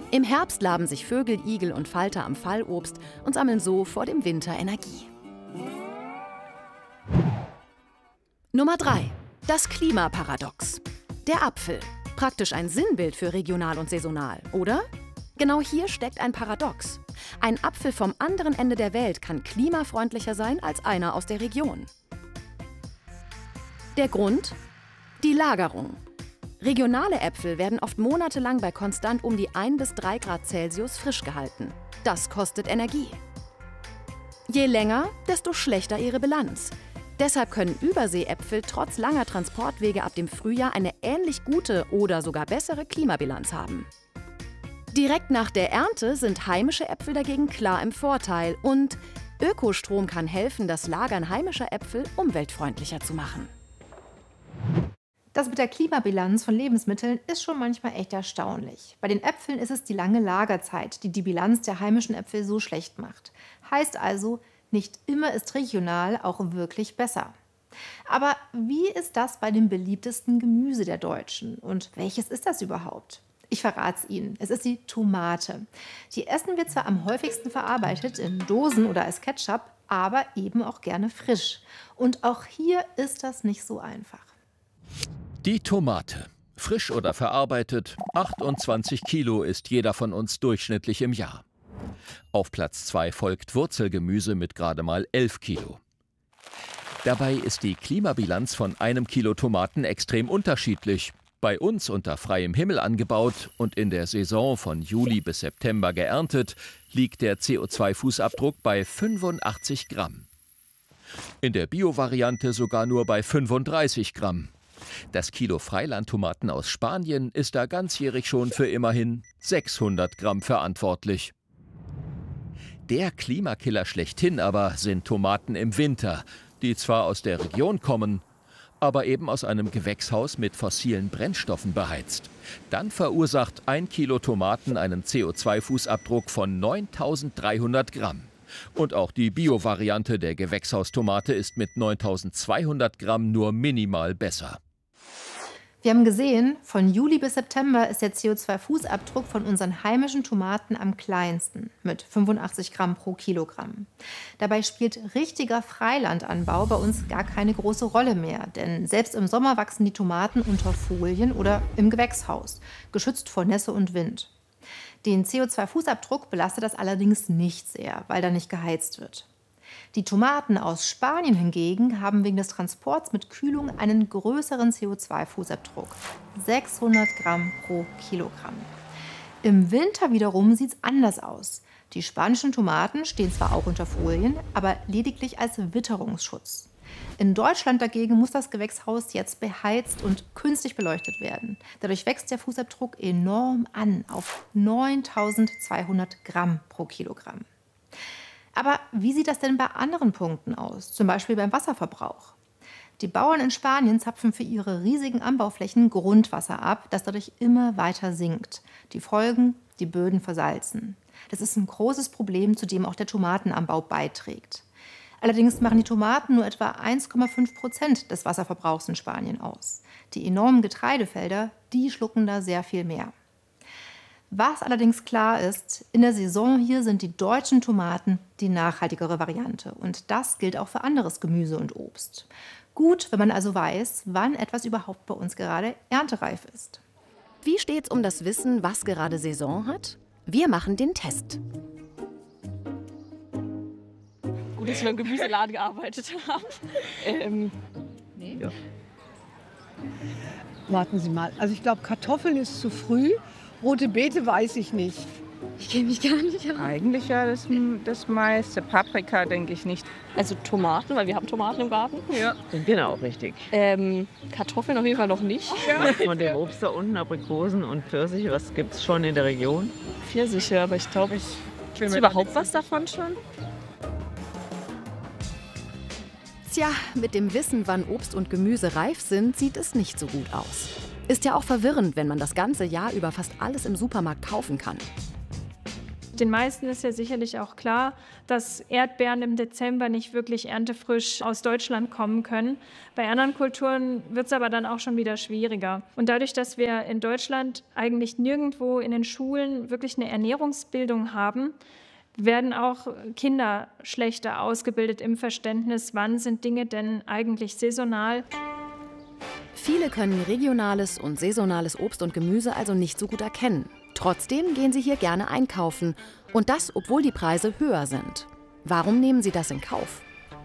Im Herbst laben sich Vögel, Igel und Falter am Fallobst und sammeln so vor dem Winter Energie. Nummer 3. Das Klimaparadox. Der Apfel. Praktisch ein Sinnbild für regional und saisonal, oder? Genau hier steckt ein Paradox. Ein Apfel vom anderen Ende der Welt kann klimafreundlicher sein als einer aus der Region. Der Grund? Die Lagerung. Regionale Äpfel werden oft monatelang bei konstant um die 1 bis 3 Grad Celsius frisch gehalten. Das kostet Energie. Je länger, desto schlechter ihre Bilanz. Deshalb können Überseeäpfel trotz langer Transportwege ab dem Frühjahr eine ähnlich gute oder sogar bessere Klimabilanz haben. Direkt nach der Ernte sind heimische Äpfel dagegen klar im Vorteil und Ökostrom kann helfen, das Lagern heimischer Äpfel umweltfreundlicher zu machen. Das mit der Klimabilanz von Lebensmitteln ist schon manchmal echt erstaunlich. Bei den Äpfeln ist es die lange Lagerzeit, die die Bilanz der heimischen Äpfel so schlecht macht. Heißt also, nicht immer ist regional auch wirklich besser. Aber wie ist das bei dem beliebtesten Gemüse der Deutschen? Und welches ist das überhaupt? Ich verrate es Ihnen. Es ist die Tomate. Die essen wir zwar am häufigsten verarbeitet, in Dosen oder als Ketchup, aber eben auch gerne frisch. Und auch hier ist das nicht so einfach. Die Tomate. Frisch oder verarbeitet, 28 Kilo isst jeder von uns durchschnittlich im Jahr. Auf Platz 2 folgt Wurzelgemüse mit gerade mal 11 Kilo. Dabei ist die Klimabilanz von einem Kilo Tomaten extrem unterschiedlich. Bei uns unter freiem Himmel angebaut und in der Saison von Juli bis September geerntet, liegt der CO2-Fußabdruck bei 85 Gramm. In der Bio-Variante sogar nur bei 35 Gramm. Das Kilo Freilandtomaten aus Spanien ist da ganzjährig schon für immerhin 600 Gramm verantwortlich. Der Klimakiller schlechthin aber sind Tomaten im Winter, die zwar aus der Region kommen, aber eben aus einem Gewächshaus mit fossilen Brennstoffen beheizt. Dann verursacht 1 Kilo Tomaten einen CO2-Fußabdruck von 9.300 Gramm. Und auch die Bio-Variante der Gewächshaustomate ist mit 9.200 Gramm nur minimal besser. Wir haben gesehen, von Juli bis September ist der CO2-Fußabdruck von unseren heimischen Tomaten am kleinsten, mit 85 Gramm pro Kilogramm. Dabei spielt richtiger Freilandanbau bei uns gar keine große Rolle mehr, denn selbst im Sommer wachsen die Tomaten unter Folien oder im Gewächshaus, geschützt vor Nässe und Wind. Den CO2-Fußabdruck belastet das allerdings nicht sehr, weil da nicht geheizt wird. Die Tomaten aus Spanien hingegen haben wegen des Transports mit Kühlung einen größeren CO2-Fußabdruck, 600 Gramm pro Kilogramm. Im Winter wiederum sieht es anders aus. Die spanischen Tomaten stehen zwar auch unter Folien, aber lediglich als Witterungsschutz. In Deutschland dagegen muss das Gewächshaus jetzt beheizt und künstlich beleuchtet werden. Dadurch wächst der Fußabdruck enorm an, auf 9.200 Gramm pro Kilogramm. Aber wie sieht das denn bei anderen Punkten aus, zum Beispiel beim Wasserverbrauch? Die Bauern in Spanien zapfen für ihre riesigen Anbauflächen Grundwasser ab, das dadurch immer weiter sinkt. Die Folgen: die Böden versalzen. Das ist ein großes Problem, zu dem auch der Tomatenanbau beiträgt. Allerdings machen die Tomaten nur etwa 1,5% des Wasserverbrauchs in Spanien aus. Die enormen Getreidefelder, die schlucken da sehr viel mehr. Was allerdings klar ist, in der Saison hier sind die deutschen Tomaten die nachhaltigere Variante. Und das gilt auch für anderes Gemüse und Obst. Gut, wenn man also weiß, wann etwas überhaupt bei uns gerade erntereif ist. Wie steht's um das Wissen, was gerade Saison hat? Wir machen den Test. Gut, dass wir im Gemüseladen gearbeitet haben. Nee. Ja. Warten Sie mal. Also ich glaube, Kartoffeln ist zu früh. Rote Beete weiß ich nicht. Ich kenne mich gar nicht aus. Eigentlich ja das meiste. Paprika denke ich nicht. Also Tomaten, weil wir haben Tomaten im Garten. Ja. Genau, richtig. Kartoffeln auf jeden Fall noch nicht. Ja. Von dem Obst da unten, Aprikosen und Pfirsiche, was gibt es schon in der Region? Pfirsiche, aber ich glaube, ist überhaupt was davon schon? Tja, mit dem Wissen, wann Obst und Gemüse reif sind, sieht es nicht so gut aus. Ist ja auch verwirrend, wenn man das ganze Jahr über fast alles im Supermarkt kaufen kann. Den meisten ist ja sicherlich auch klar, dass Erdbeeren im Dezember nicht wirklich erntefrisch aus Deutschland kommen können. Bei anderen Kulturen wird es aber dann auch schon wieder schwieriger. Und dadurch, dass wir in Deutschland eigentlich nirgendwo in den Schulen wirklich eine Ernährungsbildung haben, werden auch Kinder schlechter ausgebildet im Verständnis, wann sind Dinge denn eigentlich saisonal. Viele können regionales und saisonales Obst und Gemüse also nicht so gut erkennen. Trotzdem gehen sie hier gerne einkaufen. Und das, obwohl die Preise höher sind. Warum nehmen sie das in Kauf?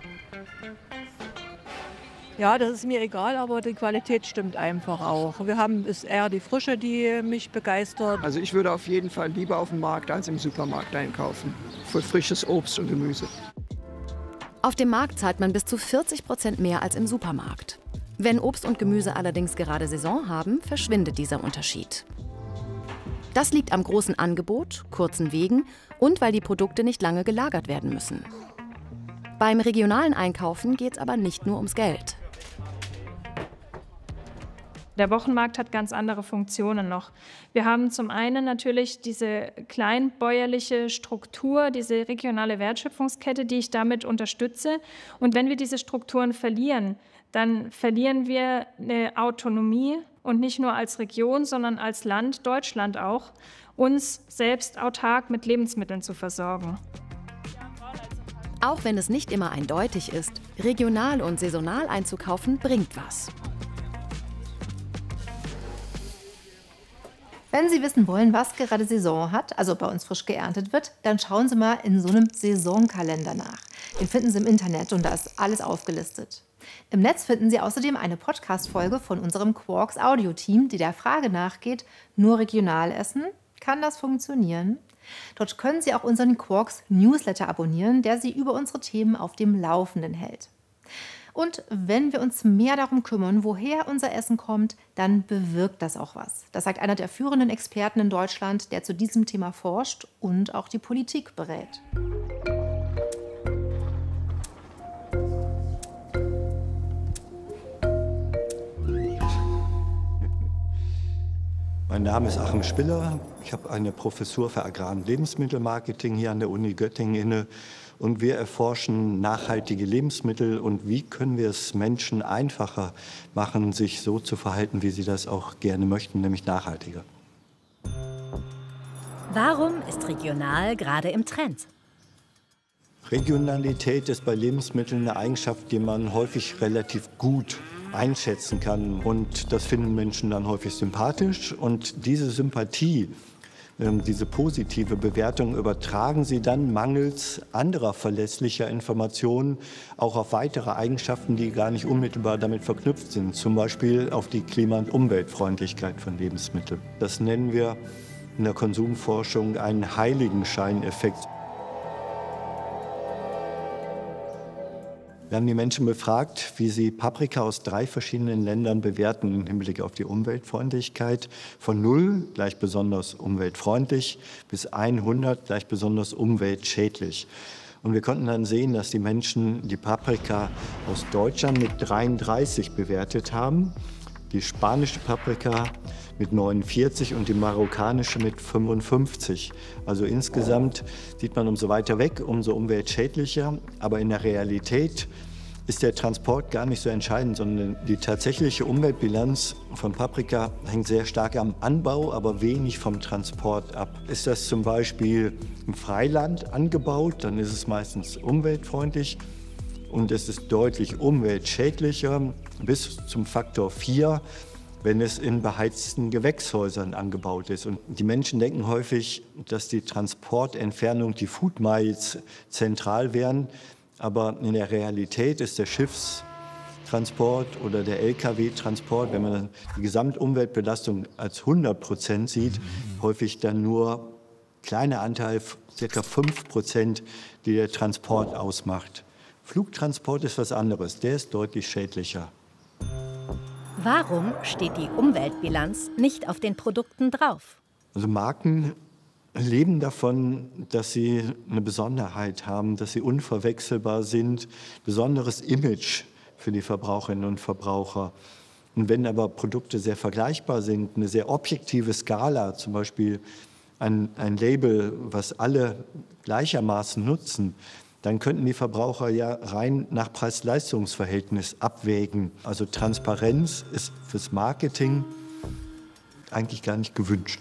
Ja, das ist mir egal, aber die Qualität stimmt einfach auch. Es eher die Frische, die mich begeistert. Also ich würde auf jeden Fall lieber auf dem Markt als im Supermarkt einkaufen. Für frisches Obst und Gemüse. Auf dem Markt zahlt man bis zu 40% mehr als im Supermarkt. Wenn Obst und Gemüse allerdings gerade Saison haben, verschwindet dieser Unterschied. Das liegt am großen Angebot, kurzen Wegen und weil die Produkte nicht lange gelagert werden müssen. Beim regionalen Einkaufen geht es aber nicht nur ums Geld. Der Wochenmarkt hat ganz andere Funktionen noch. Wir haben zum einen natürlich diese kleinbäuerliche Struktur, diese regionale Wertschöpfungskette, die ich damit unterstütze. Und wenn wir diese Strukturen verlieren, dann verlieren wir eine Autonomie und nicht nur als Region, sondern als Land, Deutschland auch, uns selbst autark mit Lebensmitteln zu versorgen. Auch wenn es nicht immer eindeutig ist, regional und saisonal einzukaufen bringt was. Wenn Sie wissen wollen, was gerade Saison hat, also bei uns frisch geerntet wird, dann schauen Sie mal in so einem Saisonkalender nach. Den finden Sie im Internet und da ist alles aufgelistet. Im Netz finden Sie außerdem eine Podcast-Folge von unserem Quarks Audio-Team, die der Frage nachgeht, nur regional essen? Kann das funktionieren? Dort können Sie auch unseren Quarks Newsletter abonnieren, der Sie über unsere Themen auf dem Laufenden hält. Und wenn wir uns mehr darum kümmern, woher unser Essen kommt, dann bewirkt das auch was. Das sagt einer der führenden Experten in Deutschland, der zu diesem Thema forscht und auch die Politik berät. Mein Name ist Achim Spiller. Ich habe eine Professur für Agrar- und Lebensmittelmarketing hier an der Uni Göttingen inne. Und wir erforschen nachhaltige Lebensmittel und wie können wir es Menschen einfacher machen, sich so zu verhalten, wie sie das auch gerne möchten, nämlich nachhaltiger. Warum ist regional gerade im Trend? Regionalität ist bei Lebensmitteln eine Eigenschaft, die man häufig relativ gut einschätzen kann. Und das finden Menschen dann häufig sympathisch. Und diese Sympathie, diese positive Bewertung übertragen sie dann mangels anderer verlässlicher Informationen auch auf weitere Eigenschaften, die gar nicht unmittelbar damit verknüpft sind. Zum Beispiel auf die Klima- und Umweltfreundlichkeit von Lebensmitteln. Das nennen wir in der Konsumforschung einen Heiligenscheineffekt. Wir haben die Menschen befragt, wie sie Paprika aus 3 verschiedenen Ländern bewerten im Hinblick auf die Umweltfreundlichkeit. Von 0 gleich besonders umweltfreundlich bis 100 gleich besonders umweltschädlich. Und wir konnten dann sehen, dass die Menschen die Paprika aus Deutschland mit 33 bewertet haben, die spanische Paprika mit 49 und die marokkanische mit 55. Also insgesamt sieht man, umso weiter weg, umso umweltschädlicher. Aber in der Realität ist der Transport gar nicht so entscheidend, sondern die tatsächliche Umweltbilanz von Paprika hängt sehr stark am Anbau, aber wenig vom Transport ab. Ist das zum Beispiel im Freiland angebaut, dann ist es meistens umweltfreundlich. Und es ist deutlich umweltschädlicher, bis zum Faktor 4, wenn es in beheizten Gewächshäusern angebaut ist. Und die Menschen denken häufig, dass die Transportentfernung, die Food Miles, zentral wären. Aber in der Realität ist der Schiffstransport oder der Lkw-Transport, wenn man die Gesamtumweltbelastung als 100% sieht, häufig dann nur kleiner Anteil, ca. 5%, die der Transport ausmacht. Flugtransport ist was anderes, der ist deutlich schädlicher. Warum steht die Umweltbilanz nicht auf den Produkten drauf? Also Marken leben davon, dass sie eine Besonderheit haben, dass sie unverwechselbar sind, besonderes Image für die Verbraucherinnen und Verbraucher. Und wenn aber Produkte sehr vergleichbar sind, eine sehr objektive Skala, zum Beispiel ein Label, was alle gleichermaßen nutzen, dann könnten die Verbraucher ja rein nach Preis-Leistungs-Verhältnis abwägen. Also Transparenz ist fürs Marketing eigentlich gar nicht gewünscht.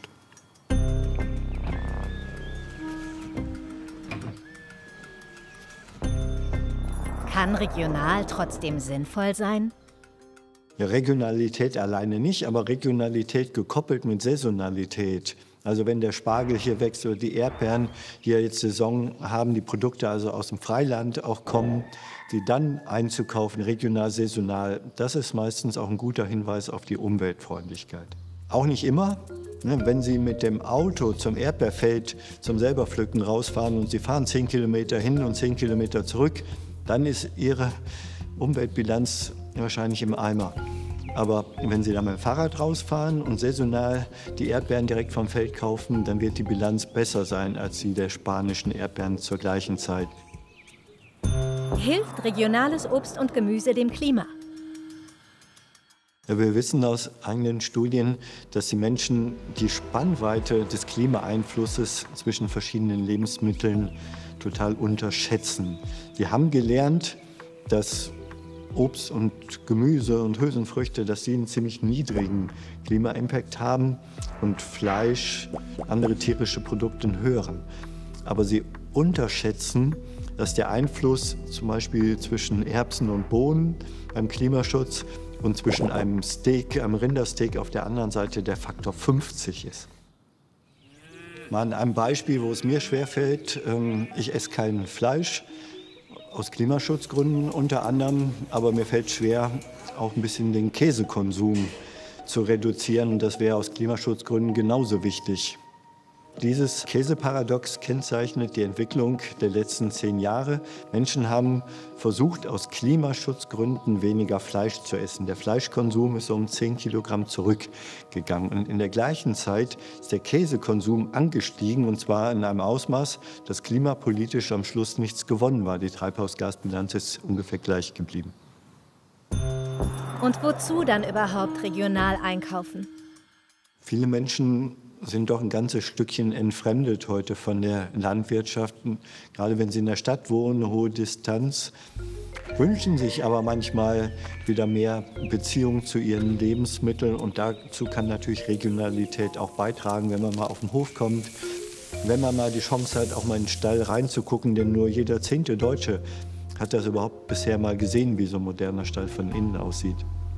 Kann regional trotzdem sinnvoll sein? Ja, Regionalität alleine nicht, aber Regionalität gekoppelt mit Saisonalität. Also wenn der Spargel hier wächst oder die Erdbeeren hier jetzt Saison haben, die Produkte also aus dem Freiland auch kommen, die dann einzukaufen, regional, saisonal, das ist meistens auch ein guter Hinweis auf die Umweltfreundlichkeit. Auch nicht immer. Wenn Sie mit dem Auto zum Erdbeerfeld zum Selberpflücken rausfahren und Sie fahren 10 Kilometer hin und 10 Kilometer zurück, dann ist Ihre Umweltbilanz wahrscheinlich im Eimer. Aber wenn Sie da mit dem Fahrrad rausfahren und saisonal die Erdbeeren direkt vom Feld kaufen, dann wird die Bilanz besser sein als die der spanischen Erdbeeren zur gleichen Zeit. Hilft regionales Obst und Gemüse dem Klima? Ja, wir wissen aus eigenen Studien, dass die Menschen die Spannweite des Klimaeinflusses zwischen verschiedenen Lebensmitteln total unterschätzen. Sie haben gelernt, dass Obst und Gemüse und Hülsenfrüchte, dass sie einen ziemlich niedrigen Klima-Impact haben und Fleisch, andere tierische Produkte einen höheren. Aber sie unterschätzen, dass der Einfluss zum Beispiel zwischen Erbsen und Bohnen beim Klimaschutz und zwischen einem Steak, einem Rindersteak auf der anderen Seite der Faktor 50 ist. Mal an einem Beispiel, wo es mir schwerfällt, ich esse kein Fleisch, aus Klimaschutzgründen unter anderem, aber mir fällt schwer, auch ein bisschen den Käsekonsum zu reduzieren. Und das wäre aus Klimaschutzgründen genauso wichtig. Dieses Käseparadox kennzeichnet die Entwicklung der letzten 10 Jahre. Menschen haben versucht, aus Klimaschutzgründen weniger Fleisch zu essen. Der Fleischkonsum ist um 10 Kilogramm zurückgegangen. Und in der gleichen Zeit ist der Käsekonsum angestiegen, und zwar in einem Ausmaß, dass klimapolitisch am Schluss nichts gewonnen war. Die Treibhausgasbilanz ist ungefähr gleich geblieben. Und wozu dann überhaupt regional einkaufen? Viele Menschen sind doch ein ganzes Stückchen entfremdet heute von der Landwirtschaft. Gerade wenn sie in der Stadt wohnen, eine hohe Distanz, wünschen sich aber manchmal wieder mehr Beziehung zu ihren Lebensmitteln. Und dazu kann natürlich Regionalität auch beitragen, wenn man mal auf den Hof kommt, wenn man mal die Chance hat, auch mal in den Stall reinzugucken. Denn nur jeder 10. Deutsche hat das überhaupt bisher mal gesehen, wie so ein moderner Stall von innen aussieht.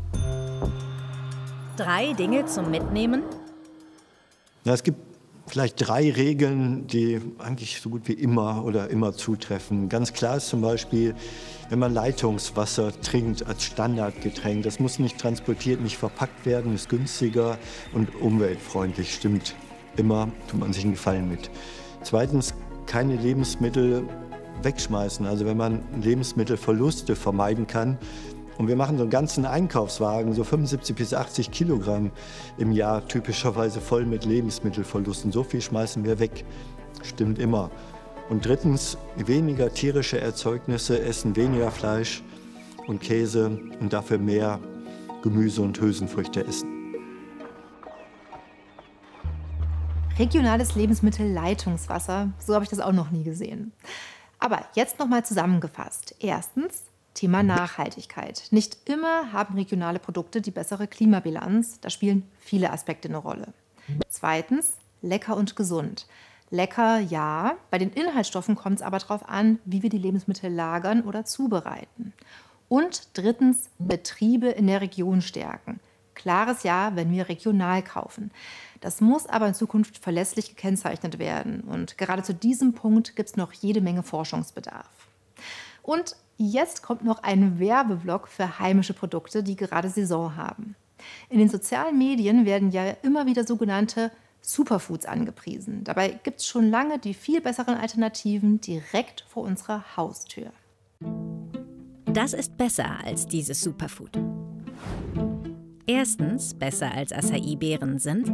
3 Dinge zum Mitnehmen? Na, es gibt vielleicht 3 Regeln, die eigentlich so gut wie immer oder immer zutreffen. Ganz klar ist zum Beispiel, wenn man Leitungswasser trinkt als Standardgetränk, das muss nicht transportiert, nicht verpackt werden, ist günstiger und umweltfreundlich, stimmt. Immer tut man sich einen Gefallen mit. Zweitens, keine Lebensmittel wegschmeißen. Also wenn man Lebensmittelverluste vermeiden kann, und wir machen so einen ganzen Einkaufswagen, so 75 bis 80 Kilogramm im Jahr, typischerweise voll mit Lebensmittelverlusten. So viel schmeißen wir weg. Stimmt immer. Und drittens, weniger tierische Erzeugnisse, essen weniger Fleisch und Käse und dafür mehr Gemüse und Hülsenfrüchte essen. Regionales Lebensmittelleitungswasser, so habe ich das auch noch nie gesehen. Aber jetzt noch mal zusammengefasst. Erstens, Thema Nachhaltigkeit. Nicht immer haben regionale Produkte die bessere Klimabilanz. Da spielen viele Aspekte eine Rolle. Zweitens, lecker und gesund. Lecker, ja. Bei den Inhaltsstoffen kommt es aber darauf an, wie wir die Lebensmittel lagern oder zubereiten. Und drittens, Betriebe in der Region stärken. Klares Ja, wenn wir regional kaufen. Das muss aber in Zukunft verlässlich gekennzeichnet werden. Und gerade zu diesem Punkt gibt es noch jede Menge Forschungsbedarf. Und jetzt kommt noch ein Werbeblock für heimische Produkte, die gerade Saison haben. In den sozialen Medien werden ja immer wieder sogenannte Superfoods angepriesen. Dabei gibt es schon lange die viel besseren Alternativen direkt vor unserer Haustür. Das ist besser als dieses Superfood. Erstens, besser als Acai-Beeren sind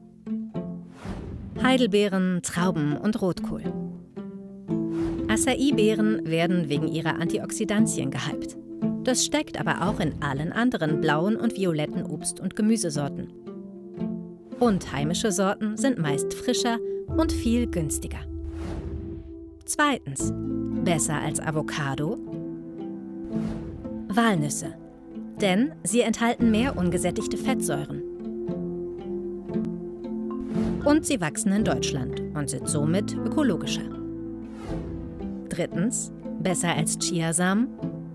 Heidelbeeren, Trauben und Rotkohl. Acai-Beeren werden wegen ihrer Antioxidantien gehypt. Das steckt aber auch in allen anderen blauen und violetten Obst- und Gemüsesorten. Und heimische Sorten sind meist frischer und viel günstiger. Zweitens, besser als Avocado? Walnüsse, denn sie enthalten mehr ungesättigte Fettsäuren. Und sie wachsen in Deutschland und sind somit ökologischer. Drittens, besser als Chiasamen?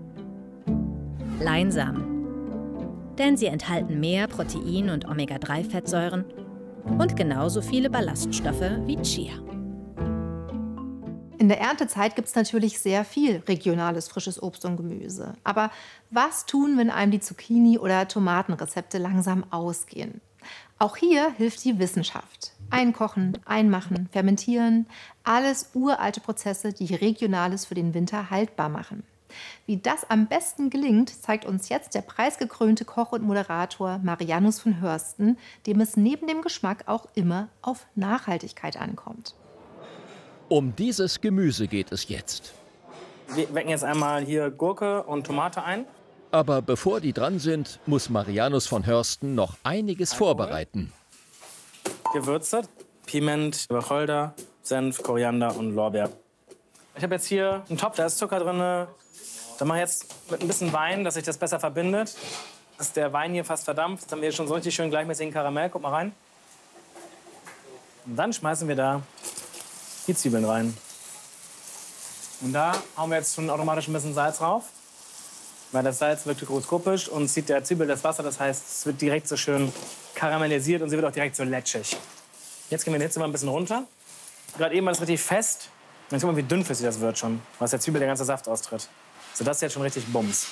Leinsamen, denn sie enthalten mehr Protein- und Omega-3-Fettsäuren und genauso viele Ballaststoffe wie Chia. In der Erntezeit gibt es natürlich sehr viel regionales frisches Obst und Gemüse. Aber was tun, wenn einem die Zucchini- oder Tomatenrezepte langsam ausgehen? Auch hier hilft die Wissenschaft. Einkochen, einmachen, fermentieren, alles uralte Prozesse, die Regionales für den Winter haltbar machen. Wie das am besten gelingt, zeigt uns jetzt der preisgekrönte Koch und Moderator Marianus von Hörsten, dem es neben dem Geschmack auch immer auf Nachhaltigkeit ankommt. Um dieses Gemüse geht es jetzt. Wir wecken jetzt einmal hier Gurke und Tomate ein. Aber bevor die dran sind, muss Marianus von Hörsten noch einiges vorbereiten. Gewürze, Piment, Wacholder, Senf, Koriander und Lorbeer. Ich habe jetzt hier einen Topf, da ist Zucker drin. Da mache ich jetzt mit ein bisschen Wein, dass sich das besser verbindet. Dass der Wein hier fast verdampft. Jetzt haben wir hier schon so richtig schön gleichmäßigen Karamell. Guck mal rein. Und dann schmeißen wir da die Zwiebeln rein. Und da hauen wir jetzt schon automatisch ein bisschen Salz drauf. Weil das Salz wirkt hygroskopisch und zieht der Zwiebel das Wasser. Das heißt, es wird direkt so schön karamellisiert und sie wird auch direkt so letschig. Jetzt gehen wir die Hitze mal ein bisschen runter. Gerade eben war das richtig fest. Und guck mal, wie dünnflüssig das wird schon, weil aus der Zwiebel der ganze Saft austritt. So, das ist jetzt schon richtig Bums.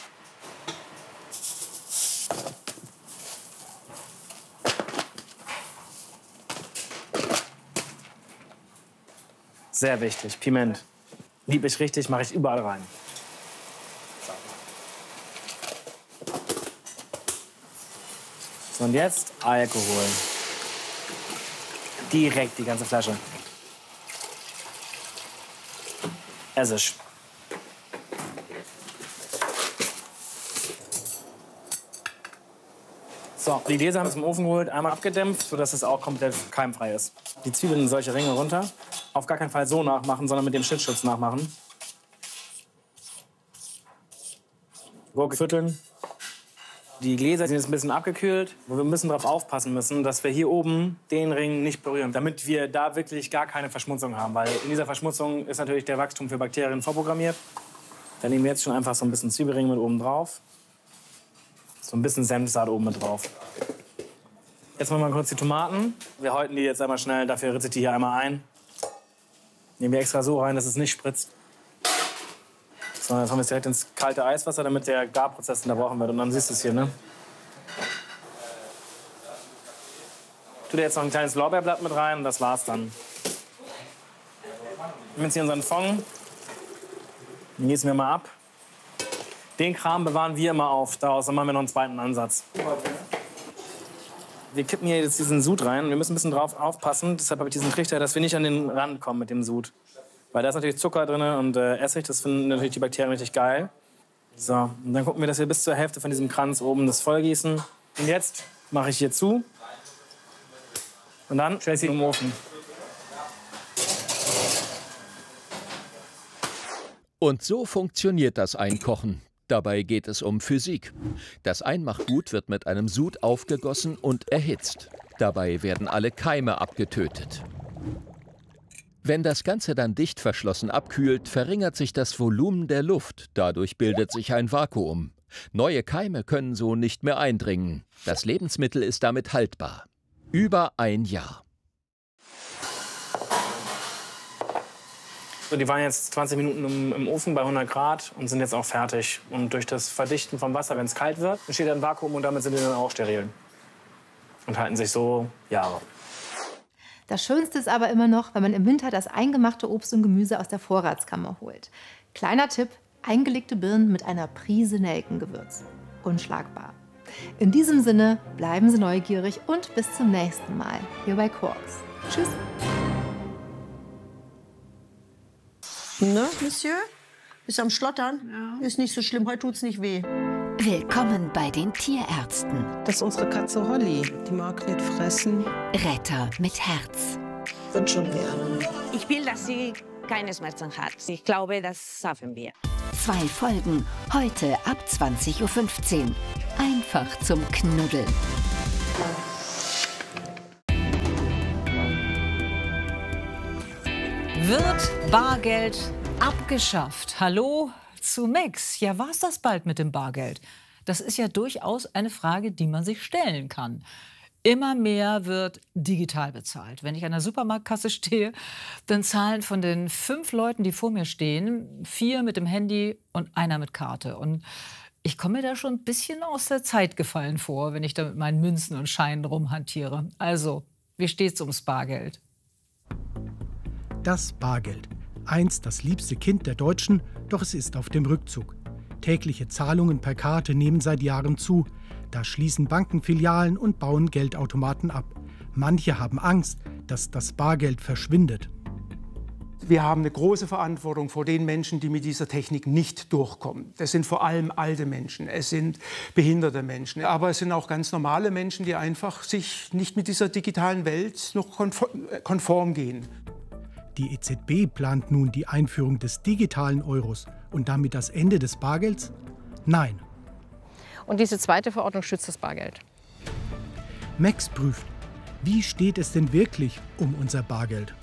Sehr wichtig, Piment. Lieb ich richtig, mache ich überall rein. So, und jetzt Alkohol. Direkt die ganze Flasche. Essig. So, die Gläser haben wir im Ofen geholt, einmal abgedämpft, sodass es auch komplett keimfrei ist. Die Zwiebeln in solche Ringe runter. Auf gar keinen Fall so nachmachen, sondern mit dem Schnittschutz nachmachen. Gurke vierteln. Die Gläser sind jetzt ein bisschen abgekühlt, wo wir ein bisschen darauf aufpassen müssen, dass wir hier oben den Ring nicht berühren, damit wir da wirklich gar keine Verschmutzung haben. Weil in dieser Verschmutzung ist natürlich der Wachstum für Bakterien vorprogrammiert. Dann nehmen wir jetzt schon einfach so ein bisschen Zwiebelring mit oben drauf. So ein bisschen Senfsaat oben mit drauf. Jetzt machen wir mal kurz die Tomaten. Wir häuten die jetzt einmal schnell, dafür ritze ich die hier einmal ein. Nehmen wir extra so rein, dass es nicht spritzt. So, jetzt haben wir es direkt ins kalte Eiswasser, damit der Garprozess unterbrochen wird. Und dann siehst du es hier, ne? Tu dir jetzt noch ein kleines Lorbeerblatt mit rein und das war's dann. Wir haben jetzt hier unseren Fond. Den gießen wir mal ab. Den Kram bewahren wir immer auf. Daraus machen wir noch einen zweiten Ansatz. Wir kippen hier jetzt diesen Sud rein. Wir müssen ein bisschen drauf aufpassen. Deshalb habe ich diesen Trichter, dass wir nicht an den Rand kommen mit dem Sud. Weil da ist natürlich Zucker drin und Essig. Das finden natürlich die Bakterien richtig geil. So, und dann gucken wir, dass wir bis zur Hälfte von diesem Kranz oben das vollgießen. Und jetzt mache ich hier zu. Und dann stelle ich sie im Ofen. Und so funktioniert das Einkochen. Dabei geht es um Physik. Das Einmachgut wird mit einem Sud aufgegossen und erhitzt. Dabei werden alle Keime abgetötet. Wenn das Ganze dann dicht verschlossen abkühlt, verringert sich das Volumen der Luft. Dadurch bildet sich ein Vakuum. Neue Keime können so nicht mehr eindringen. Das Lebensmittel ist damit haltbar. Über ein Jahr. So, die waren jetzt 20 Minuten im Ofen bei 100 Grad und sind jetzt auch fertig. Und durch das Verdichten vom Wasser, wenn es kalt wird, entsteht ein Vakuum und damit sind die dann auch steril. Und halten sich so Jahre. Das Schönste ist aber immer noch, wenn man im Winter das eingemachte Obst und Gemüse aus der Vorratskammer holt. Kleiner Tipp, eingelegte Birnen mit einer Prise Nelkengewürz. Unschlagbar. In diesem Sinne, bleiben Sie neugierig und bis zum nächsten Mal hier bei Quarks. Tschüss. Ne, Monsieur? Ist am Schlottern? Ja. Ist nicht so schlimm, heute tut's nicht weh. Willkommen bei den Tierärzten. Das ist unsere Katze Holly. Die mag nicht fressen. Retter mit Herz. wird schon werden. Ich will, dass sie keine Schmerzen hat. Ich glaube, das schaffen wir. 2 Folgen, heute ab 20:15 Uhr. Einfach zum Knuddeln. Wird Bargeld abgeschafft? Hallo zu Max. Ja, war's das bald mit dem Bargeld? Das ist ja durchaus eine Frage, die man sich stellen kann. Immer mehr wird digital bezahlt. Wenn ich an der Supermarktkasse stehe, dann zahlen von den 5 Leuten, die vor mir stehen, 4 mit dem Handy und einer mit Karte. Und ich komme mir da schon ein bisschen aus der Zeit gefallen vor, wenn ich da mit meinen Münzen und Scheinen rumhantiere. Also, wie steht's ums Bargeld? Das Bargeld. Einst das liebste Kind der Deutschen, doch es ist auf dem Rückzug. Tägliche Zahlungen per Karte nehmen seit Jahren zu. Da schließen Banken Filialen und bauen Geldautomaten ab. Manche haben Angst, dass das Bargeld verschwindet. Wir haben eine große Verantwortung vor den Menschen, die mit dieser Technik nicht durchkommen. Das sind vor allem alte Menschen, es sind behinderte Menschen, aber es sind auch ganz normale Menschen, die einfach sich nicht mit dieser digitalen Welt noch konform gehen. Die EZB plant nun die Einführung des digitalen Euros und damit das Ende des Bargelds? Nein. Und diese zweite Verordnung schützt das Bargeld. Max prüft, wie steht es denn wirklich um unser Bargeld?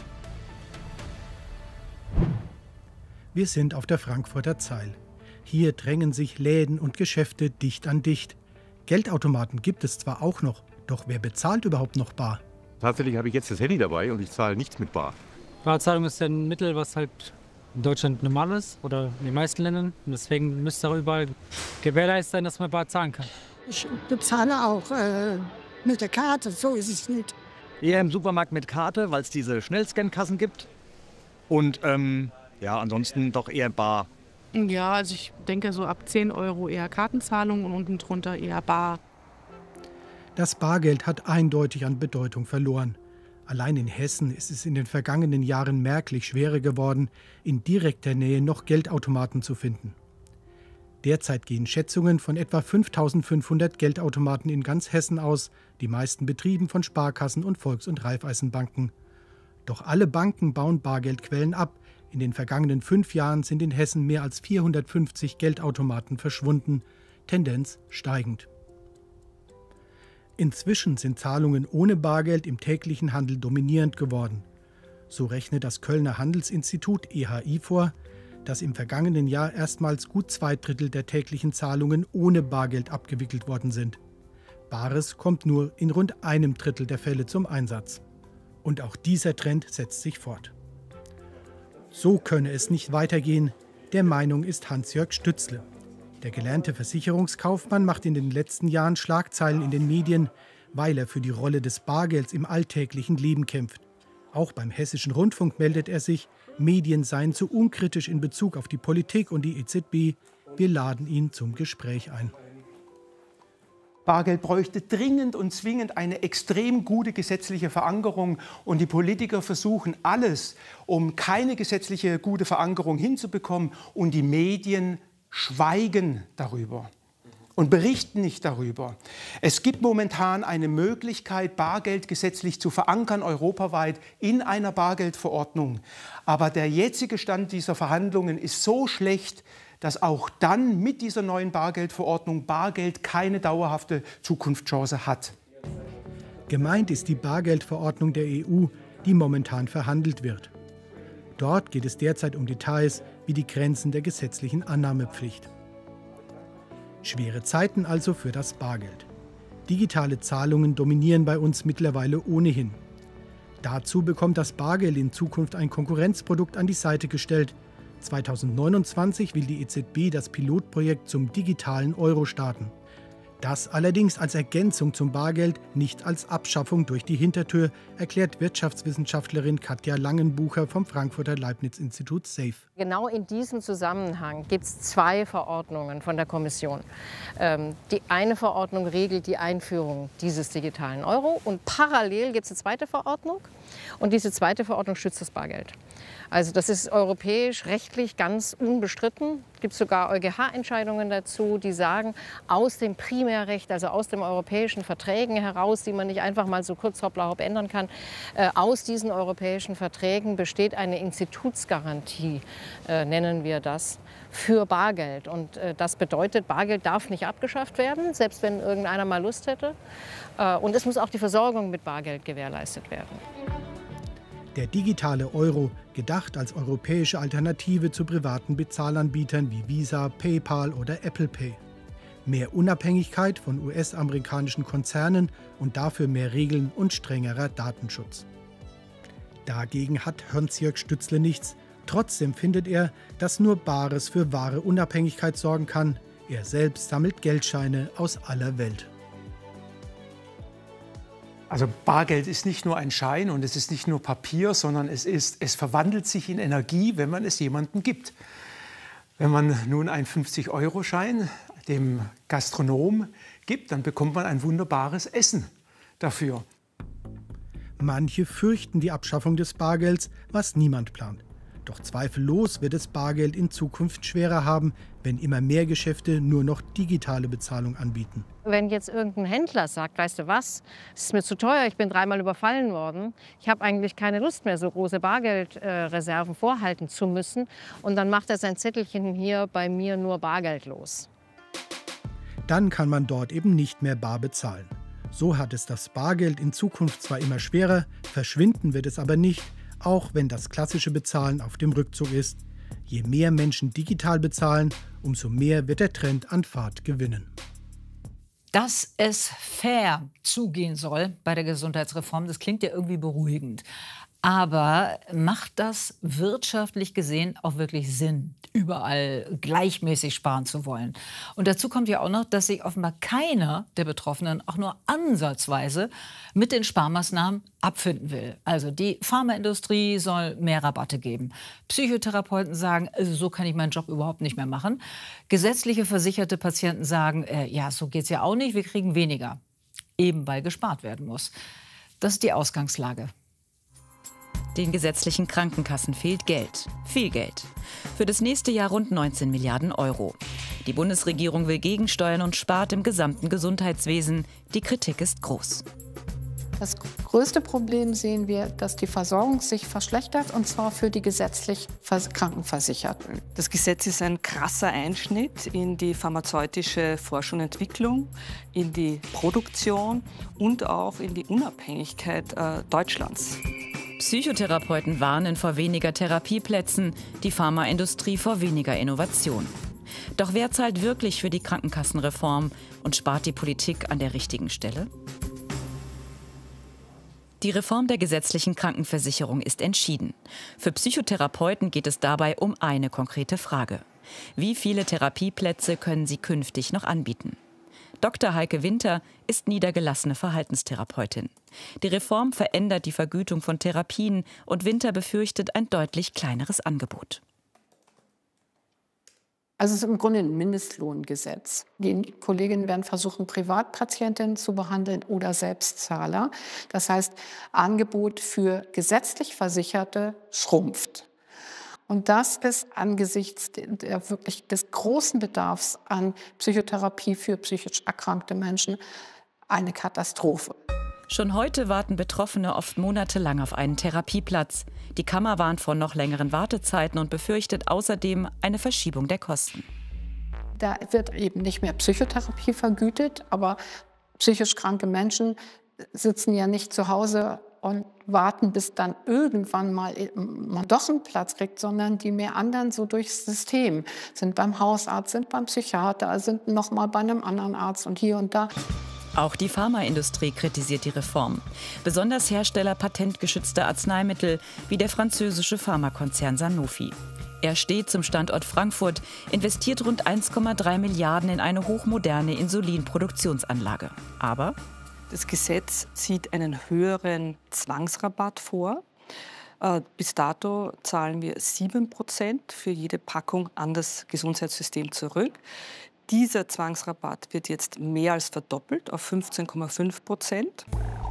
Wir sind auf der Frankfurter Zeil. Hier drängen sich Läden und Geschäfte dicht an dicht. Geldautomaten gibt es zwar auch noch, doch wer bezahlt überhaupt noch bar? Tatsächlich habe ich jetzt das Handy dabei und ich zahle nichts mit bar. Barzahlung ist ja ein Mittel, was halt in Deutschland normal ist oder in den meisten Ländern. Und deswegen müsste auch überall gewährleistet sein, dass man bar zahlen kann. Ich bezahle auch mit der Karte, so ist es nicht. Eher im Supermarkt mit Karte, weil es diese Schnellscan-Kassen gibt. Und ja, ansonsten doch eher bar. Ja, also ich denke so ab 10 € eher Kartenzahlung und unten drunter eher bar. Das Bargeld hat eindeutig an Bedeutung verloren. Allein in Hessen ist es in den vergangenen Jahren merklich schwerer geworden, in direkter Nähe noch Geldautomaten zu finden. Derzeit gehen Schätzungen von etwa 5.500 Geldautomaten in ganz Hessen aus, die meisten betrieben von Sparkassen und Volks- und Raiffeisenbanken. Doch alle Banken bauen Bargeldquellen ab. In den vergangenen 5 Jahren sind in Hessen mehr als 450 Geldautomaten verschwunden, Tendenz steigend. Inzwischen sind Zahlungen ohne Bargeld im täglichen Handel dominierend geworden. So rechnet das Kölner Handelsinstitut EHI vor, dass im vergangenen Jahr erstmals gut 2/3 der täglichen Zahlungen ohne Bargeld abgewickelt worden sind. Bares kommt nur in rund 1/3 der Fälle zum Einsatz. Und auch dieser Trend setzt sich fort. So könne es nicht weitergehen, der Meinung ist Hans-Jörg Stützle. Der gelernte Versicherungskaufmann macht in den letzten Jahren Schlagzeilen in den Medien, weil er für die Rolle des Bargelds im alltäglichen Leben kämpft. Auch beim Hessischen Rundfunk meldet er sich, Medien seien zu unkritisch in Bezug auf die Politik und die EZB. Wir laden ihn zum Gespräch ein. Bargeld bräuchte dringend und zwingend eine extrem gute gesetzliche Verankerung. Und die Politiker versuchen alles, um keine gesetzliche gute Verankerung hinzubekommen. Und die Medien schweigen darüber und berichten nicht darüber. Es gibt momentan eine Möglichkeit, Bargeld gesetzlich zu verankern, europaweit in einer Bargeldverordnung. Aber der jetzige Stand dieser Verhandlungen ist so schlecht, dass auch dann mit dieser neuen Bargeldverordnung Bargeld keine dauerhafte Zukunftschance hat. Gemeint ist die Bargeldverordnung der EU, die momentan verhandelt wird. Dort geht es derzeit um Details wie die Grenzen der gesetzlichen Annahmepflicht. Schwere Zeiten also für das Bargeld. Digitale Zahlungen dominieren bei uns mittlerweile ohnehin. Dazu bekommt das Bargeld in Zukunft ein Konkurrenzprodukt an die Seite gestellt. 2029 will die EZB das Pilotprojekt zum digitalen Euro starten. Das allerdings als Ergänzung zum Bargeld, nicht als Abschaffung durch die Hintertür, erklärt Wirtschaftswissenschaftlerin Katja Langenbucher vom Frankfurter Leibniz-Institut SAFE. Genau in diesem Zusammenhang gibt es 2 Verordnungen von der Kommission. Die eine Verordnung regelt die Einführung dieses digitalen Euro und parallel gibt es eine zweite Verordnung und diese zweite Verordnung schützt das Bargeld. Also das ist europäisch rechtlich ganz unbestritten. Es gibt sogar EuGH-Entscheidungen dazu, die sagen, aus dem primären Primärrecht, also aus den europäischen Verträgen heraus, die man nicht einfach mal so kurz hoppla hopp ändern kann. Aus diesen europäischen Verträgen besteht eine Institutsgarantie, nennen wir das, für Bargeld. Und das bedeutet, Bargeld darf nicht abgeschafft werden, selbst wenn irgendeiner mal Lust hätte. Und es muss auch die Versorgung mit Bargeld gewährleistet werden. Der digitale Euro, gedacht als europäische Alternative zu privaten Bezahlanbietern wie Visa, PayPal oder Apple Pay. Mehr Unabhängigkeit von US-amerikanischen Konzernen und dafür mehr Regeln und strengerer Datenschutz. Dagegen hat Hans-Jörg Stützle nichts. Trotzdem findet er, dass nur Bares für wahre Unabhängigkeit sorgen kann. Er selbst sammelt Geldscheine aus aller Welt. Also Bargeld ist nicht nur ein Schein und es ist nicht nur Papier, sondern es verwandelt sich in Energie, wenn man es jemandem gibt. Wenn man nun einen 50-Euro-Schein dem Gastronom gibt, dann bekommt man ein wunderbares Essen dafür. Manche fürchten die Abschaffung des Bargelds, was niemand plant. Doch zweifellos wird es Bargeld in Zukunft schwerer haben, wenn immer mehr Geschäfte nur noch digitale Bezahlung anbieten. Wenn jetzt irgendein Händler sagt, weißt du was, es ist mir zu teuer, ich bin 3-mal überfallen worden, ich habe eigentlich keine Lust mehr, so große Bargeldreserven vorhalten zu müssen, und dann macht er sein Zettelchen hier bei mir nur bargeldlos. Dann kann man dort eben nicht mehr bar bezahlen. So hat es das Bargeld in Zukunft zwar immer schwerer, verschwinden wird es aber nicht, auch wenn das klassische Bezahlen auf dem Rückzug ist. Je mehr Menschen digital bezahlen, umso mehr wird der Trend an Fahrt gewinnen. Dass es fair zugehen soll bei der Gesundheitsreform, das klingt ja irgendwie beruhigend. Aber macht das wirtschaftlich gesehen auch wirklich Sinn, überall gleichmäßig sparen zu wollen? Und dazu kommt ja auch noch, dass sich offenbar keiner der Betroffenen auch nur ansatzweise mit den Sparmaßnahmen abfinden will. Also die Pharmaindustrie soll mehr Rabatte geben. Psychotherapeuten sagen, also so kann ich meinen Job überhaupt nicht mehr machen. Gesetzliche versicherte Patienten sagen, ja, so geht's ja auch nicht, wir kriegen weniger. Eben weil gespart werden muss. Das ist die Ausgangslage. Den gesetzlichen Krankenkassen fehlt Geld. Viel Geld. Für das nächste Jahr rund 19 Milliarden Euro. Die Bundesregierung will gegensteuern und spart im gesamten Gesundheitswesen. Die Kritik ist groß. Das größte Problem sehen wir, dass die Versorgung sich verschlechtert, und zwar für die gesetzlich Krankenversicherten. Das Gesetz ist ein krasser Einschnitt in die pharmazeutische Forschung und Entwicklung, in die Produktion und auch in die Unabhängigkeit Deutschlands. Psychotherapeuten warnen vor weniger Therapieplätzen, die Pharmaindustrie vor weniger Innovation. Doch wer zahlt wirklich für die Krankenkassenreform und spart die Politik an der richtigen Stelle? Die Reform der gesetzlichen Krankenversicherung ist entschieden. Für Psychotherapeuten geht es dabei um eine konkrete Frage. Wie viele Therapieplätze können sie künftig noch anbieten? Dr. Heike Winter ist niedergelassene Verhaltenstherapeutin. Die Reform verändert die Vergütung von Therapien und Winter befürchtet ein deutlich kleineres Angebot. Also es ist im Grunde ein Mindestlohngesetz. Die Kolleginnen werden versuchen, Privatpatientinnen zu behandeln oder Selbstzahler. Das heißt, Angebot für gesetzlich Versicherte schrumpft. Und das ist angesichts wirklich des großen Bedarfs an Psychotherapie für psychisch erkrankte Menschen eine Katastrophe. Schon heute warten Betroffene oft monatelang auf einen Therapieplatz. Die Kammer warnt vor noch längeren Wartezeiten und befürchtet außerdem eine Verschiebung der Kosten. Da wird eben nicht mehr Psychotherapie vergütet, aber psychisch kranke Menschen sitzen ja nicht zu Hause und warten, bis dann irgendwann mal man doch einen Platz kriegt, sondern die mehr anderen so durchs System sind beim Hausarzt, sind beim Psychiater, sind noch mal bei einem anderen Arzt und hier und da. Auch die Pharmaindustrie kritisiert die Reform. Besonders Hersteller patentgeschützter Arzneimittel wie der französische Pharmakonzern Sanofi. Er steht zum Standort Frankfurt, investiert rund 1,3 Milliarden in eine hochmoderne Insulinproduktionsanlage. Aber das Gesetz sieht einen höheren Zwangsrabatt vor. Bis dato zahlen wir 7% für jede Packung an das Gesundheitssystem zurück. Dieser Zwangsrabatt wird jetzt mehr als verdoppelt auf 15,5%.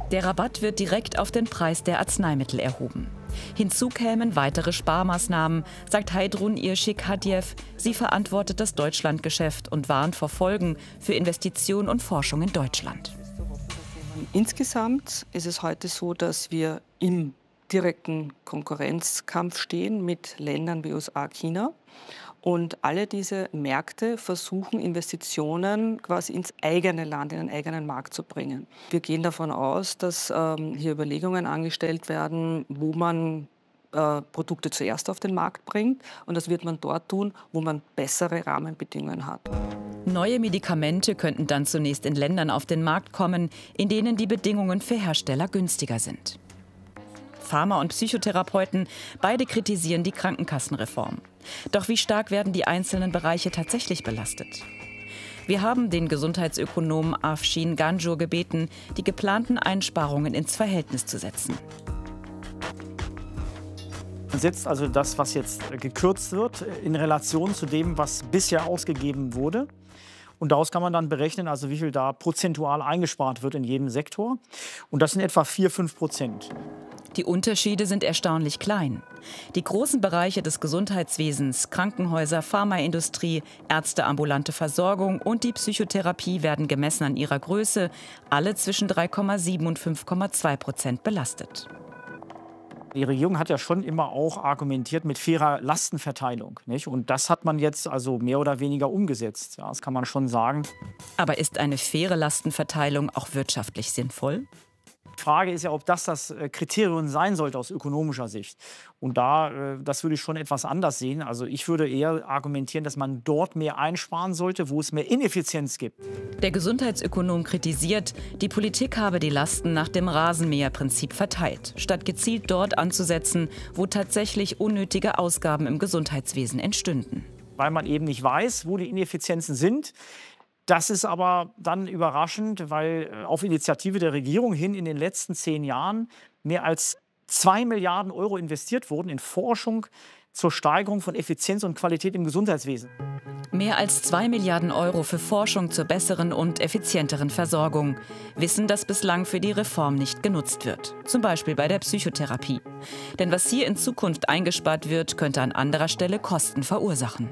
Der Rabatt wird direkt auf den Preis der Arzneimittel erhoben. Hinzu kämen weitere Sparmaßnahmen, sagt Heidrun Irschik-Hadjew. Sie verantwortet das Deutschlandgeschäft und warnt vor Folgen für Investition und Forschung in Deutschland. Insgesamt ist es heute so, dass wir im direkten Konkurrenzkampf stehen mit Ländern wie USA, China. Und alle diese Märkte versuchen, Investitionen quasi ins eigene Land, in den eigenen Markt zu bringen. Wir gehen davon aus, dass hier Überlegungen angestellt werden, wo man Produkte zuerst auf den Markt bringt. Und das wird man dort tun, wo man bessere Rahmenbedingungen hat. Neue Medikamente könnten dann zunächst in Ländern auf den Markt kommen, in denen die Bedingungen für Hersteller günstiger sind. Pharma- und Psychotherapeuten, beide kritisieren die Krankenkassenreform. Doch wie stark werden die einzelnen Bereiche tatsächlich belastet? Wir haben den Gesundheitsökonomen Afshin Ganjur gebeten, die geplanten Einsparungen ins Verhältnis zu setzen. Man setzt also das, was jetzt gekürzt wird, in Relation zu dem, was bisher ausgegeben wurde. Und daraus kann man dann berechnen, also wie viel da prozentual eingespart wird in jedem Sektor. Und das sind etwa 4–5%. Die Unterschiede sind erstaunlich klein. Die großen Bereiche des Gesundheitswesens, Krankenhäuser, Pharmaindustrie, ärzteambulante Versorgung und die Psychotherapie werden gemessen an ihrer Größe alle zwischen 3,7 und 5,2% belastet. Die Regierung hat ja schon immer auch argumentiert mit fairer Lastenverteilung, nicht? Und das hat man jetzt also mehr oder weniger umgesetzt. Ja, das kann man schon sagen. Aber ist eine faire Lastenverteilung auch wirtschaftlich sinnvoll? Die Frage ist ja, ob das Kriterium sein sollte aus ökonomischer Sicht. Und das würde ich schon etwas anders sehen. Also ich würde eher argumentieren, dass man dort mehr einsparen sollte, wo es mehr Ineffizienz gibt. Der Gesundheitsökonom kritisiert, die Politik habe die Lasten nach dem Rasenmäherprinzip verteilt, statt gezielt dort anzusetzen, wo tatsächlich unnötige Ausgaben im Gesundheitswesen entstünden. Weil man eben nicht weiß, wo die Ineffizienzen sind. Das ist aber dann überraschend, weil auf Initiative der Regierung hin in den letzten 10 Jahren mehr als 2 Milliarden Euro investiert wurden in Forschung zur Steigerung von Effizienz und Qualität im Gesundheitswesen. Mehr als 2 Milliarden Euro für Forschung zur besseren und effizienteren Versorgung. Wissen, das bislang für die Reform nicht genutzt wird. Zum Beispiel bei der Psychotherapie. Denn was hier in Zukunft eingespart wird, könnte an anderer Stelle Kosten verursachen.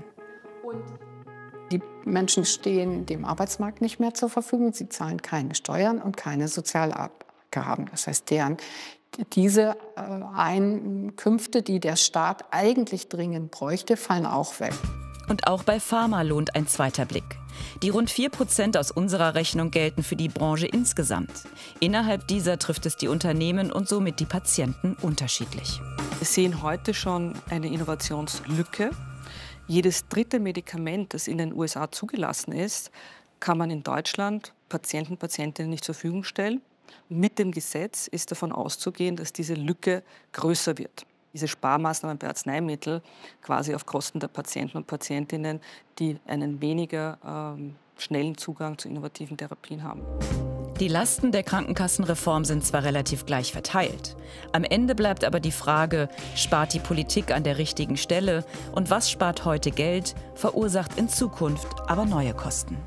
Die Menschen stehen dem Arbeitsmarkt nicht mehr zur Verfügung. Sie zahlen keine Steuern und keine Sozialabgaben. Das heißt, diese Einkünfte, die der Staat eigentlich dringend bräuchte, fallen auch weg. Und auch bei Pharma lohnt ein zweiter Blick. Die rund 4% aus unserer Rechnung gelten für die Branche insgesamt. Innerhalb dieser trifft es die Unternehmen und somit die Patienten unterschiedlich. Wir sehen heute schon eine Innovationslücke. Jedes dritte Medikament, das in den USA zugelassen ist, kann man in Deutschland Patienten, Patientinnen nicht zur Verfügung stellen. Mit dem Gesetz ist davon auszugehen, dass diese Lücke größer wird. Diese Sparmaßnahmen bei Arzneimitteln quasi auf Kosten der Patienten und Patientinnen, die einen weniger schnellen Zugang zu innovativen Therapien haben. Die Lasten der Krankenkassenreform sind zwar relativ gleich verteilt. Am Ende bleibt aber die Frage, spart die Politik an der richtigen Stelle und was spart heute Geld, verursacht in Zukunft aber neue Kosten.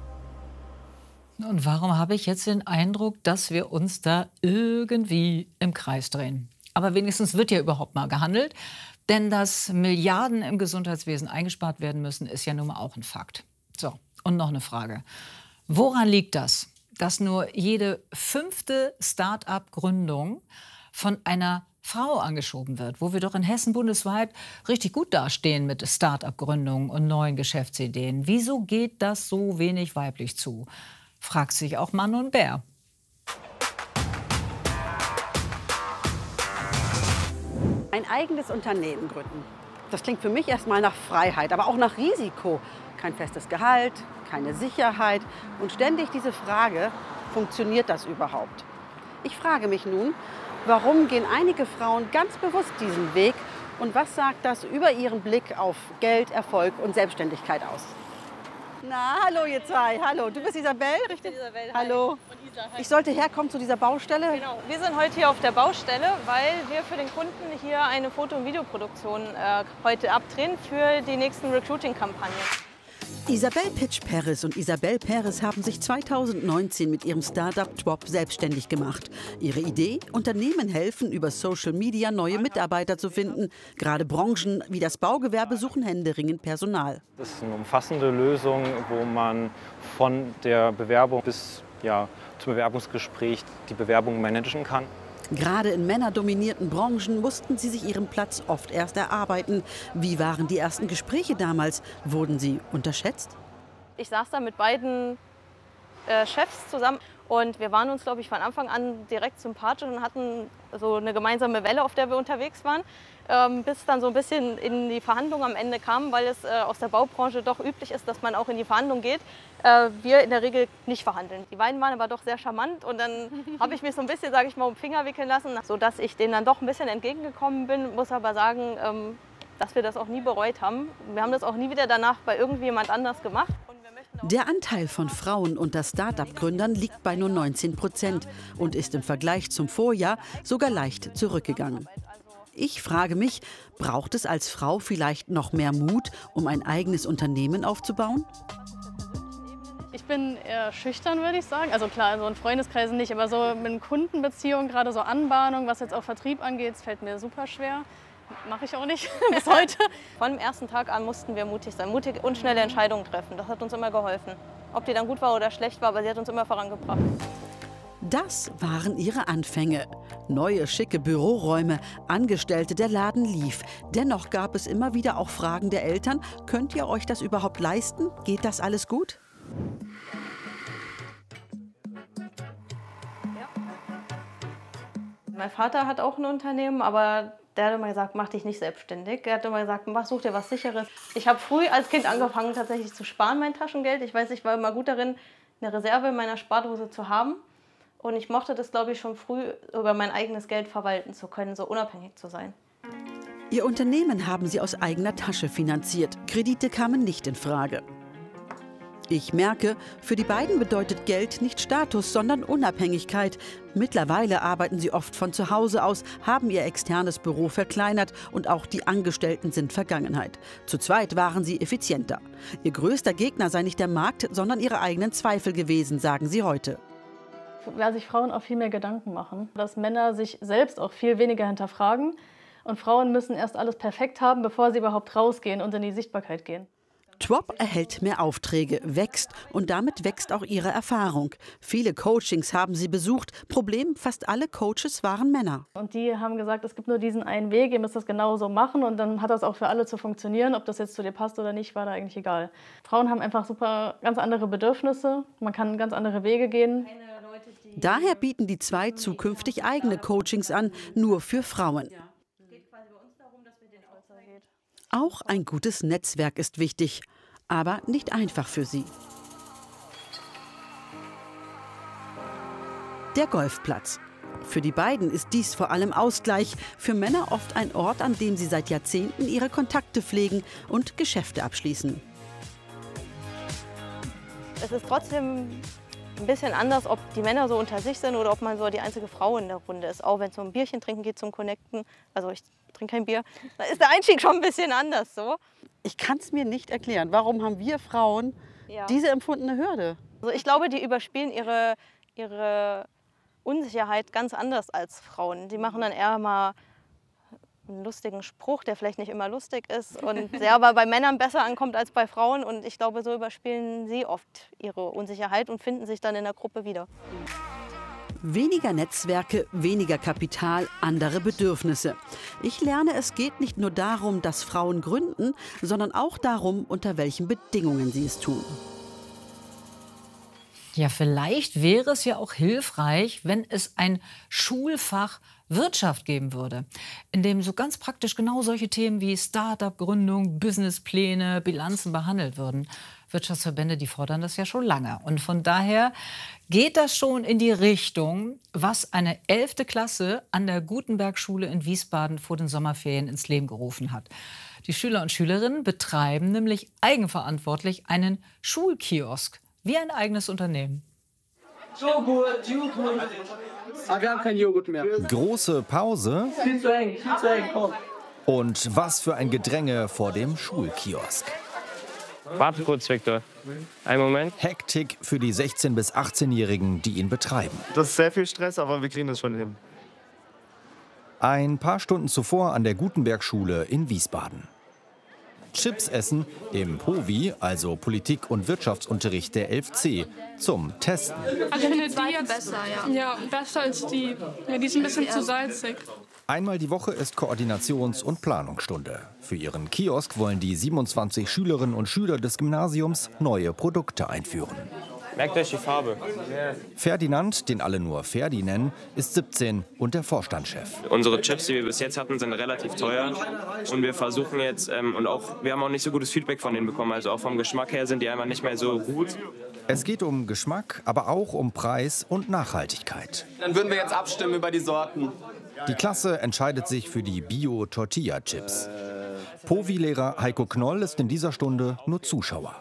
Und warum habe ich jetzt den Eindruck, dass wir uns da irgendwie im Kreis drehen? Aber wenigstens wird ja überhaupt mal gehandelt. Denn dass Milliarden im Gesundheitswesen eingespart werden müssen, ist ja nun mal auch ein Fakt. So, und noch eine Frage. Woran liegt das, dass nur jede 5. Start-up-Gründung von einer Frau angeschoben wird, wo wir doch in Hessen bundesweit richtig gut dastehen mit Start-up-Gründungen und neuen Geschäftsideen? Wieso geht das so wenig weiblich zu? Fragt sich auch Mann und Bär. Ein eigenes Unternehmen gründen. Das klingt für mich erstmal nach Freiheit, aber auch nach Risiko. Kein festes Gehalt, keine Sicherheit und ständig diese Frage, funktioniert das überhaupt? Ich frage mich nun, warum gehen einige Frauen ganz bewusst diesen Weg und was sagt das über ihren Blick auf Geld, Erfolg und Selbstständigkeit aus? Na, hallo ihr zwei, hallo. Du bist Isabel, richtig? Isabel, hallo. Und Isa, hi. Ich sollte herkommen zu dieser Baustelle? Genau, wir sind heute hier auf der Baustelle, weil wir für den Kunden hier eine Foto- und Videoproduktion heute abdrehen für die nächsten Recruiting-Kampagnen. Isabel Pitsch-Perez und Isabel Perez haben sich 2019 mit ihrem Startup Twop selbstständig gemacht. Ihre Idee? Unternehmen helfen, über Social Media neue Mitarbeiter zu finden. Gerade Branchen wie das Baugewerbe suchen händeringend Personal. Das ist eine umfassende Lösung, wo man von der Bewerbung bis zum Bewerbungsgespräch die Bewerbung managen kann. Gerade in männerdominierten Branchen mussten sie sich ihren Platz oft erst erarbeiten. Wie waren die ersten Gespräche damals? Wurden sie unterschätzt? Ich saß da mit beiden Chefs zusammen und wir waren uns, glaube ich, von Anfang an direkt sympathisch und hatten so eine gemeinsame Welle, auf der wir unterwegs waren, bis dann so ein bisschen in die Verhandlungen am Ende kam, weil es aus der Baubranche doch üblich ist, dass man auch in die Verhandlungen geht. Wir in der Regel nicht verhandeln. Die beiden waren aber doch sehr charmant und dann habe ich mich so ein bisschen, sage ich mal, um den Finger wickeln lassen, sodass ich denen dann doch ein bisschen entgegengekommen bin, muss aber sagen, dass wir das auch nie bereut haben. Wir haben das auch nie wieder danach bei irgendjemand anders gemacht. Der Anteil von Frauen unter Start-up-Gründern liegt bei nur 19% und ist im Vergleich zum Vorjahr sogar leicht zurückgegangen. Ich frage mich, braucht es als Frau vielleicht noch mehr Mut, um ein eigenes Unternehmen aufzubauen? Ich bin eher schüchtern, würde ich sagen. Also klar, so in Freundeskreisen nicht, aber so mit Kundenbeziehungen, gerade so Anbahnung, was jetzt auch Vertrieb angeht, fällt mir super schwer. Mache ich auch nicht bis heute. Von dem ersten Tag an mussten wir mutig sein, mutig und schnelle Entscheidungen treffen. Das hat uns immer geholfen. Ob die dann gut war oder schlecht war, aber sie hat uns immer vorangebracht. Das waren ihre Anfänge. Neue, schicke Büroräume, Angestellte, der Laden lief. Dennoch gab es immer wieder auch Fragen der Eltern. Könnt ihr euch das überhaupt leisten? Geht das alles gut? Mein Vater hat auch ein Unternehmen, aber der hat immer gesagt, mach dich nicht selbstständig. Er hat immer gesagt, such dir was Sicheres. Ich habe früh als Kind angefangen, tatsächlich zu sparen, mein Taschengeld. Ich weiß, ich war immer gut darin, eine Reserve in meiner Spardose zu haben. Und ich mochte das, glaube ich, schon früh, über mein eigenes Geld verwalten zu können, so unabhängig zu sein. Ihr Unternehmen haben sie aus eigener Tasche finanziert. Kredite kamen nicht in Frage. Ich merke, für die beiden bedeutet Geld nicht Status, sondern Unabhängigkeit. Mittlerweile arbeiten sie oft von zu Hause aus, haben ihr externes Büro verkleinert und auch die Angestellten sind Vergangenheit. Zu zweit waren sie effizienter. Ihr größter Gegner sei nicht der Markt, sondern ihre eigenen Zweifel gewesen, sagen sie heute. Weil sich Frauen auch viel mehr Gedanken machen, dass Männer sich selbst auch viel weniger hinterfragen und Frauen müssen erst alles perfekt haben, bevor sie überhaupt rausgehen und in die Sichtbarkeit gehen. Twop erhält mehr Aufträge, wächst und damit wächst auch ihre Erfahrung. Viele Coachings haben sie besucht. Problem, fast alle Coaches waren Männer. Und die haben gesagt, es gibt nur diesen einen Weg, ihr müsst das genauso machen und dann hat das auch für alle zu funktionieren. Ob das jetzt zu dir passt oder nicht, war da eigentlich egal. Frauen haben einfach ganz andere Bedürfnisse, man kann ganz andere Wege gehen. Daher bieten die zwei zukünftig eigene Coachings an, nur für Frauen. Auch ein gutes Netzwerk ist wichtig, aber nicht einfach für sie. Der Golfplatz. Für die beiden ist dies vor allem Ausgleich, für Männer oft ein Ort, an dem sie seit Jahrzehnten ihre Kontakte pflegen und Geschäfte abschließen. Es ist trotzdem ein bisschen anders, ob die Männer so unter sich sind oder ob man so die einzige Frau in der Runde ist. Auch wenn es um ein Bierchen trinken geht, zum Connecten. Also ich trinke kein Bier. Da ist der Einstieg schon ein bisschen anders so. Ich kann es mir nicht erklären. Warum haben wir Frauen diese empfundene Hürde? Also ich glaube, die überspielen ihre Unsicherheit ganz anders als Frauen. Die machen dann eher mal einen lustigen Spruch, der vielleicht nicht immer lustig ist und der aber bei Männern besser ankommt als bei Frauen. Und ich glaube, so überspielen sie oft ihre Unsicherheit und finden sich dann in der Gruppe wieder. Weniger Netzwerke, weniger Kapital, andere Bedürfnisse. Ich lerne, es geht nicht nur darum, dass Frauen gründen, sondern auch darum, unter welchen Bedingungen sie es tun. Ja, vielleicht wäre es ja auch hilfreich, wenn es ein Schulfach Wirtschaft geben würde, in dem so ganz praktisch genau solche Themen wie Start-up-Gründung, Businesspläne, Bilanzen behandelt würden. Wirtschaftsverbände, die fordern das ja schon lange. Und von daher geht das schon in die Richtung, was eine 11. Klasse an der Gutenberg-Schule in Wiesbaden vor den Sommerferien ins Leben gerufen hat. Die Schüler und Schülerinnen betreiben nämlich eigenverantwortlich einen Schulkiosk, wie ein eigenes Unternehmen. Joghurt. Aber wir haben keinen Joghurt mehr. Große Pause. Viel zu eng, komm. Und was für ein Gedränge vor dem Schulkiosk. Warte kurz, Viktor. Einen Moment. Hektik für die 16- bis 18-Jährigen, die ihn betreiben. Das ist sehr viel Stress, aber wir kriegen das schon hin. Ein paar Stunden zuvor an der Gutenberg-Schule in Wiesbaden. Chips essen im POVI, also Politik- und Wirtschaftsunterricht der 11c, zum Testen. Also ich finde die jetzt besser, ja. Ja, besser als die. Ja, die ist ein bisschen zu salzig. Einmal die Woche ist Koordinations- und Planungsstunde. Für ihren Kiosk wollen die 27 Schülerinnen und Schüler des Gymnasiums neue Produkte einführen. Merkt euch die Farbe. Ferdinand, den alle nur Ferdi nennen, ist 17 und der Vorstandschef. Unsere Chips, die wir bis jetzt hatten, sind relativ teuer. Und wir versuchen jetzt, wir haben auch nicht so gutes Feedback von denen bekommen. Also auch vom Geschmack her sind die einfach nicht mehr so gut. Es geht um Geschmack, aber auch um Preis und Nachhaltigkeit. Dann würden wir jetzt abstimmen über die Sorten. Die Klasse entscheidet sich für die Bio-Tortilla-Chips. POVI-Lehrer Heiko Knoll ist in dieser Stunde nur Zuschauer.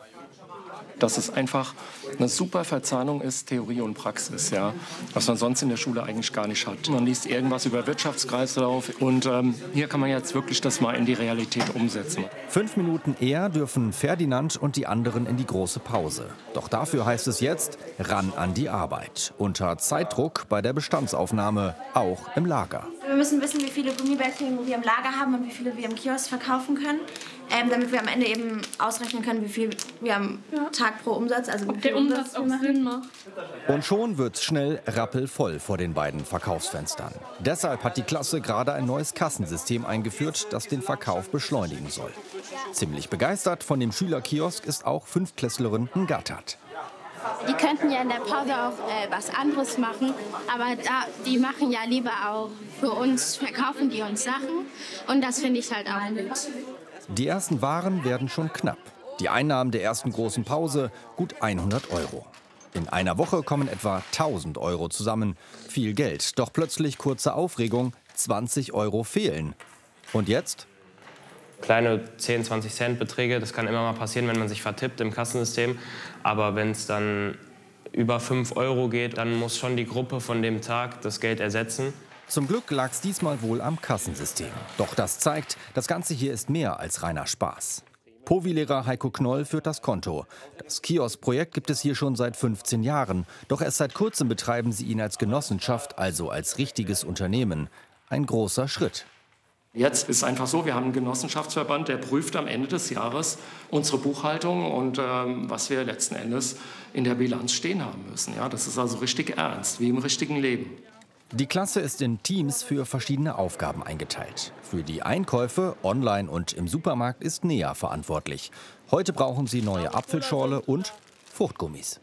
Dass es einfach eine super Verzahnung ist, Theorie und Praxis, ja, was man sonst in der Schule eigentlich gar nicht hat. Man liest irgendwas über Wirtschaftskreislauf und hier kann man jetzt wirklich das mal in die Realität umsetzen. 5 Minuten eher dürfen Ferdinand und die anderen in die große Pause. Doch dafür heißt es jetzt ran an die Arbeit. Unter Zeitdruck bei der Bestandsaufnahme, auch im Lager. Wir müssen wissen, wie viele Gummibärchen wir im Lager haben und wie viele wir im Kiosk verkaufen können, damit wir am Ende eben ausrechnen können, wie viel wir am Tag pro Umsatz, also ob der Umsatz auch Sinn macht. Und schon wird's schnell rappelvoll vor den beiden Verkaufsfenstern. Deshalb hat die Klasse gerade ein neues Kassensystem eingeführt, das den Verkauf beschleunigen soll. Ziemlich begeistert von dem Schülerkiosk ist auch Fünftklässlerin Ngatat. Die könnten ja in der Pause auch was anderes machen, aber die machen ja lieber auch für uns, verkaufen die uns Sachen und das finde ich halt auch gut. Die ersten Waren werden schon knapp. Die Einnahmen der ersten großen Pause gut 100 €. In einer Woche kommen etwa 1000 € zusammen. Viel Geld, doch plötzlich kurze Aufregung, 20 € fehlen. Und jetzt? Kleine 10, 20 Cent Beträge, das kann immer mal passieren, wenn man sich vertippt im Kassensystem. Aber wenn es dann über 5 € geht, dann muss schon die Gruppe von dem Tag das Geld ersetzen. Zum Glück lag es diesmal wohl am Kassensystem. Doch das zeigt, das Ganze hier ist mehr als reiner Spaß. POVI-Lehrer Heiko Knoll führt das Konto. Das Kiosk-Projekt gibt es hier schon seit 15 Jahren. Doch erst seit kurzem betreiben sie ihn als Genossenschaft, also als richtiges Unternehmen. Ein großer Schritt. Jetzt ist es einfach so, wir haben einen Genossenschaftsverband, der prüft am Ende des Jahres unsere Buchhaltung und was wir letzten Endes in der Bilanz stehen haben müssen. Ja, das ist also richtig ernst, wie im richtigen Leben. Die Klasse ist in Teams für verschiedene Aufgaben eingeteilt. Für die Einkäufe online und im Supermarkt ist Nea verantwortlich. Heute brauchen sie neue Apfelschorle und Fruchtgummis.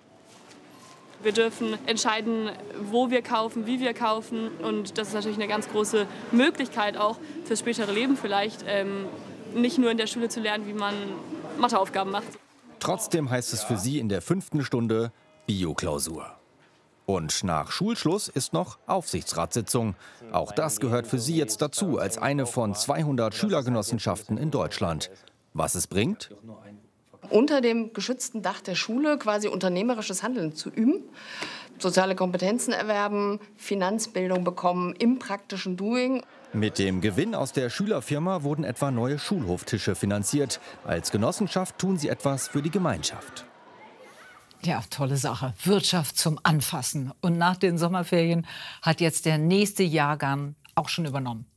Wir dürfen entscheiden, wo wir kaufen, wie wir kaufen. Und das ist natürlich eine ganz große Möglichkeit auch fürs spätere Leben vielleicht, nicht nur in der Schule zu lernen, wie man Matheaufgaben macht. Trotzdem heißt es für sie in der 5. Stunde Bio-Klausur. Und nach Schulschluss ist noch Aufsichtsratssitzung. Auch das gehört für sie jetzt dazu, als eine von 200 Schülergenossenschaften in Deutschland. Was es bringt? Unter dem geschützten Dach der Schule quasi unternehmerisches Handeln zu üben, soziale Kompetenzen erwerben, Finanzbildung bekommen im praktischen Doing. Mit dem Gewinn aus der Schülerfirma wurden etwa neue Schulhoftische finanziert. Als Genossenschaft tun sie etwas für die Gemeinschaft. Ja, tolle Sache. Wirtschaft zum Anfassen. Und nach den Sommerferien hat jetzt der nächste Jahrgang auch schon übernommen.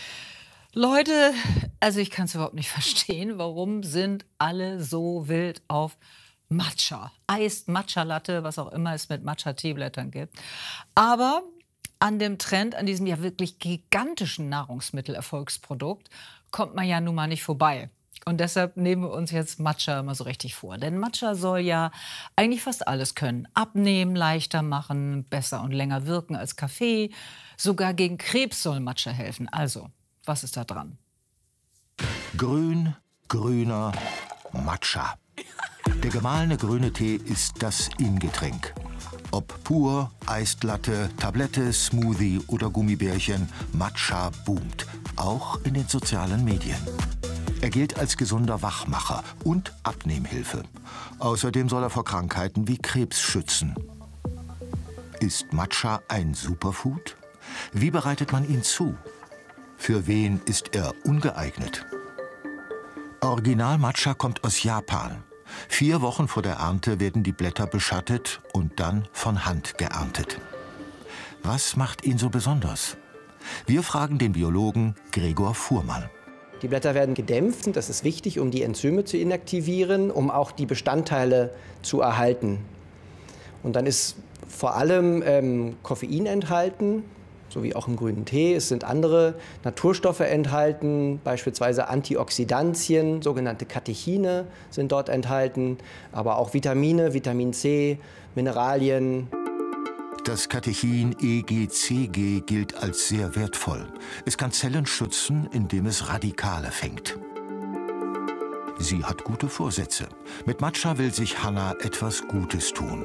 Leute, also ich kann es überhaupt nicht verstehen, warum sind alle so wild auf Matcha? Eis, Matcha-Latte, was auch immer es mit Matcha-Teeblättern gibt. Aber an dem Trend, an diesem ja wirklich gigantischen Nahrungsmittelerfolgsprodukt, kommt man ja nun mal nicht vorbei. Und deshalb nehmen wir uns jetzt Matcha mal so richtig vor. Denn Matcha soll ja eigentlich fast alles können. Abnehmen, leichter machen, besser und länger wirken als Kaffee. Sogar gegen Krebs soll Matcha helfen. Also, was ist da dran? Grün, grüner Matcha. Der gemahlene grüne Tee ist das In-Getränk. Ob pur, Eislatte, Tablette, Smoothie oder Gummibärchen, Matcha boomt. Auch in den sozialen Medien. Er gilt als gesunder Wachmacher und Abnehmhilfe. Außerdem soll er vor Krankheiten wie Krebs schützen. Ist Matcha ein Superfood? Wie bereitet man ihn zu? Für wen ist er ungeeignet? Original Matcha kommt aus Japan. 4 Wochen vor der Ernte werden die Blätter beschattet und dann von Hand geerntet. Was macht ihn so besonders? Wir fragen den Biologen Gregor Fuhrmann. Die Blätter werden gedämpft. Das ist wichtig, um die Enzyme zu inaktivieren, um auch die Bestandteile zu erhalten. Und dann ist vor allem Koffein enthalten, so wie auch im grünen Tee. Es sind andere Naturstoffe enthalten, beispielsweise Antioxidantien, sogenannte Katechine sind dort enthalten, aber auch Vitamine, Vitamin C, Mineralien. Das Katechin EGCG gilt als sehr wertvoll. Es kann Zellen schützen, indem es Radikale fängt. Sie hat gute Vorsätze. Mit Matcha will sich Hanna etwas Gutes tun.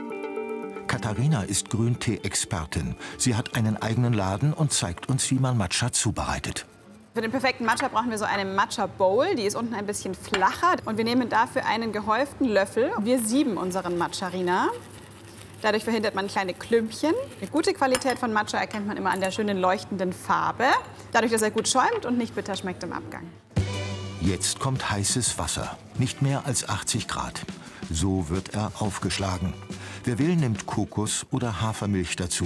Katharina ist Grüntee-Expertin. Sie hat einen eigenen Laden und zeigt uns, wie man Matcha zubereitet. Für den perfekten Matcha brauchen wir so eine Matcha-Bowl. Die ist unten ein bisschen flacher. Und wir nehmen dafür einen gehäuften Löffel. Wir sieben unseren Matcharina. Dadurch verhindert man kleine Klümpchen. Eine gute Qualität von Matcha erkennt man immer an der schönen leuchtenden Farbe. Dadurch, dass er gut schäumt und nicht bitter schmeckt im Abgang. Jetzt kommt heißes Wasser, nicht mehr als 80 Grad. So wird er aufgeschlagen. Wer will, nimmt Kokos- oder Hafermilch dazu.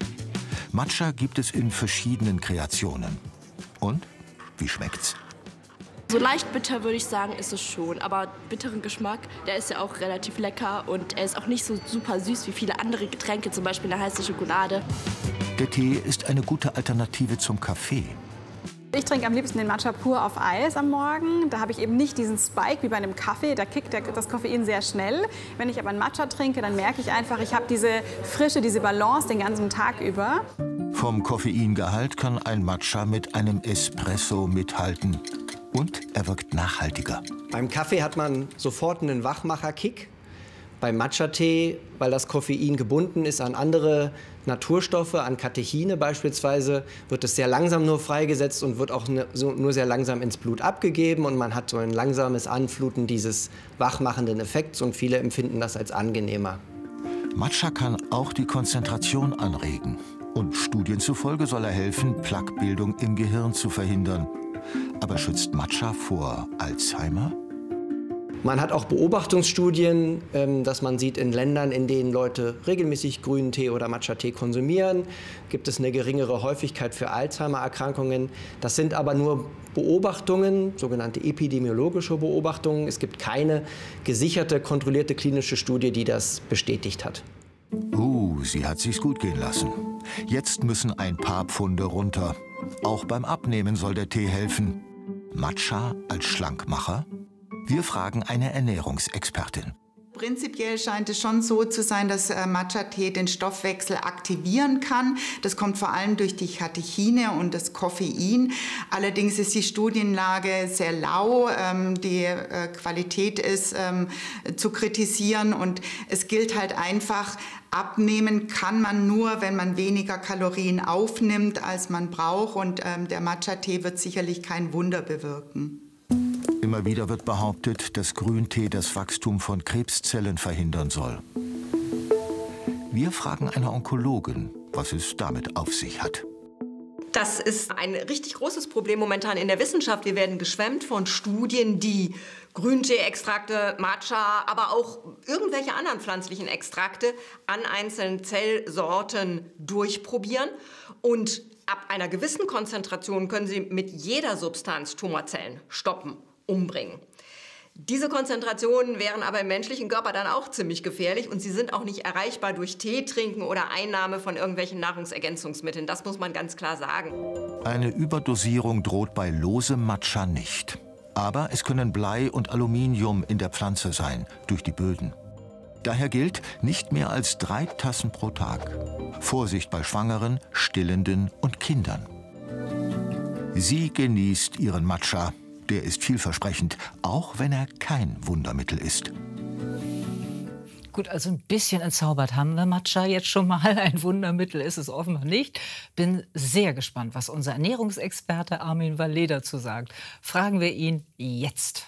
Matcha gibt es in verschiedenen Kreationen. Und? Wie schmeckt's? So leicht bitter würde ich sagen, ist es schon. Aber bitteren Geschmack, der ist ja auch relativ lecker. Und er ist auch nicht so super süß wie viele andere Getränke, zum Beispiel eine heiße Schokolade. Der Tee ist eine gute Alternative zum Kaffee. Ich trinke am liebsten den Matcha pur auf Eis am Morgen. Da habe ich eben nicht diesen Spike wie bei einem Kaffee. Da kickt das Koffein sehr schnell. Wenn ich aber einen Matcha trinke, dann merke ich einfach, ich habe diese Frische, diese Balance den ganzen Tag über. Vom Koffeingehalt kann ein Matcha mit einem Espresso mithalten. Und er wirkt nachhaltiger. Beim Kaffee hat man sofort einen Wachmacher-Kick. Beim Matcha-Tee, weil das Koffein gebunden ist an andere Naturstoffe, an Katechine beispielsweise, wird es sehr langsam nur freigesetzt und wird auch nur sehr langsam ins Blut abgegeben. Und man hat so ein langsames Anfluten dieses wachmachenden Effekts und viele empfinden das als angenehmer. Matcha kann auch die Konzentration anregen. Und Studien zufolge soll er helfen, Plaquebildung im Gehirn zu verhindern. Aber schützt Matcha vor Alzheimer? Man hat auch Beobachtungsstudien, dass man sieht, in Ländern, in denen Leute regelmäßig grünen Tee oder Matcha-Tee konsumieren, gibt es eine geringere Häufigkeit für Alzheimer-Erkrankungen. Das sind aber nur Beobachtungen, sogenannte epidemiologische Beobachtungen. Es gibt keine gesicherte, kontrollierte klinische Studie, die das bestätigt hat. Sie hat sich's gut gehen lassen. Jetzt müssen ein paar Pfunde runter. Auch beim Abnehmen soll der Tee helfen. Matcha als Schlankmacher? Wir fragen eine Ernährungsexpertin. Prinzipiell scheint es schon so zu sein, dass Matcha-Tee den Stoffwechsel aktivieren kann. Das kommt vor allem durch die Katechine und das Koffein. Allerdings ist die Studienlage sehr lau. Die Qualität ist zu kritisieren. Und es gilt halt einfach, abnehmen kann man nur, wenn man weniger Kalorien aufnimmt, als man braucht. Und der Matcha-Tee wird sicherlich kein Wunder bewirken. Immer wieder wird behauptet, dass Grüntee das Wachstum von Krebszellen verhindern soll. Wir fragen eine Onkologin, was es damit auf sich hat. Das ist ein richtig großes Problem momentan in der Wissenschaft. Wir werden geschwemmt von Studien, die Grüntee-Extrakte, Matcha, aber auch irgendwelche anderen pflanzlichen Extrakte an einzelnen Zellsorten durchprobieren. Und ab einer gewissen Konzentration können sie mit jeder Substanz Tumorzellen stoppen, umbringen. Diese Konzentrationen wären aber im menschlichen Körper dann auch ziemlich gefährlich und sie sind auch nicht erreichbar durch Tee trinken oder Einnahme von irgendwelchen Nahrungsergänzungsmitteln. Das muss man ganz klar sagen. Eine Überdosierung droht bei losem Matcha nicht. Aber es können Blei und Aluminium in der Pflanze sein, durch die Böden. Daher gilt, nicht mehr als 3 Tassen pro Tag. Vorsicht bei Schwangeren, Stillenden und Kindern. Sie genießt ihren Matcha. Der ist vielversprechend, auch wenn er kein Wundermittel ist. Gut, also ein bisschen entzaubert haben wir Matcha jetzt schon mal. Ein Wundermittel ist es offenbar nicht. Bin sehr gespannt, was unser Ernährungsexperte Armin Vallee dazu sagt. Fragen wir ihn jetzt.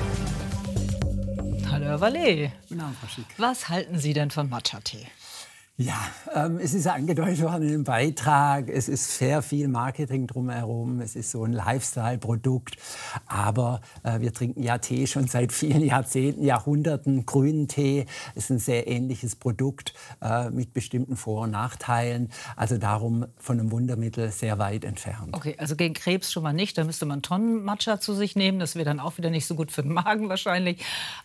Hallo Herr Vallee. Was halten Sie denn von Matcha-Tee? Ja, es ist angedeutet worden im Beitrag, es ist sehr viel Marketing drumherum, es ist so ein Lifestyle-Produkt, aber wir trinken ja Tee schon seit vielen Jahrzehnten, Jahrhunderten. Grünen Tee ist ein sehr ähnliches Produkt mit bestimmten Vor- und Nachteilen, also darum von einem Wundermittel sehr weit entfernt. Okay, also gegen Krebs schon mal nicht, da müsste man Tonnen Matcha zu sich nehmen, das wäre dann auch wieder nicht so gut für den Magen wahrscheinlich.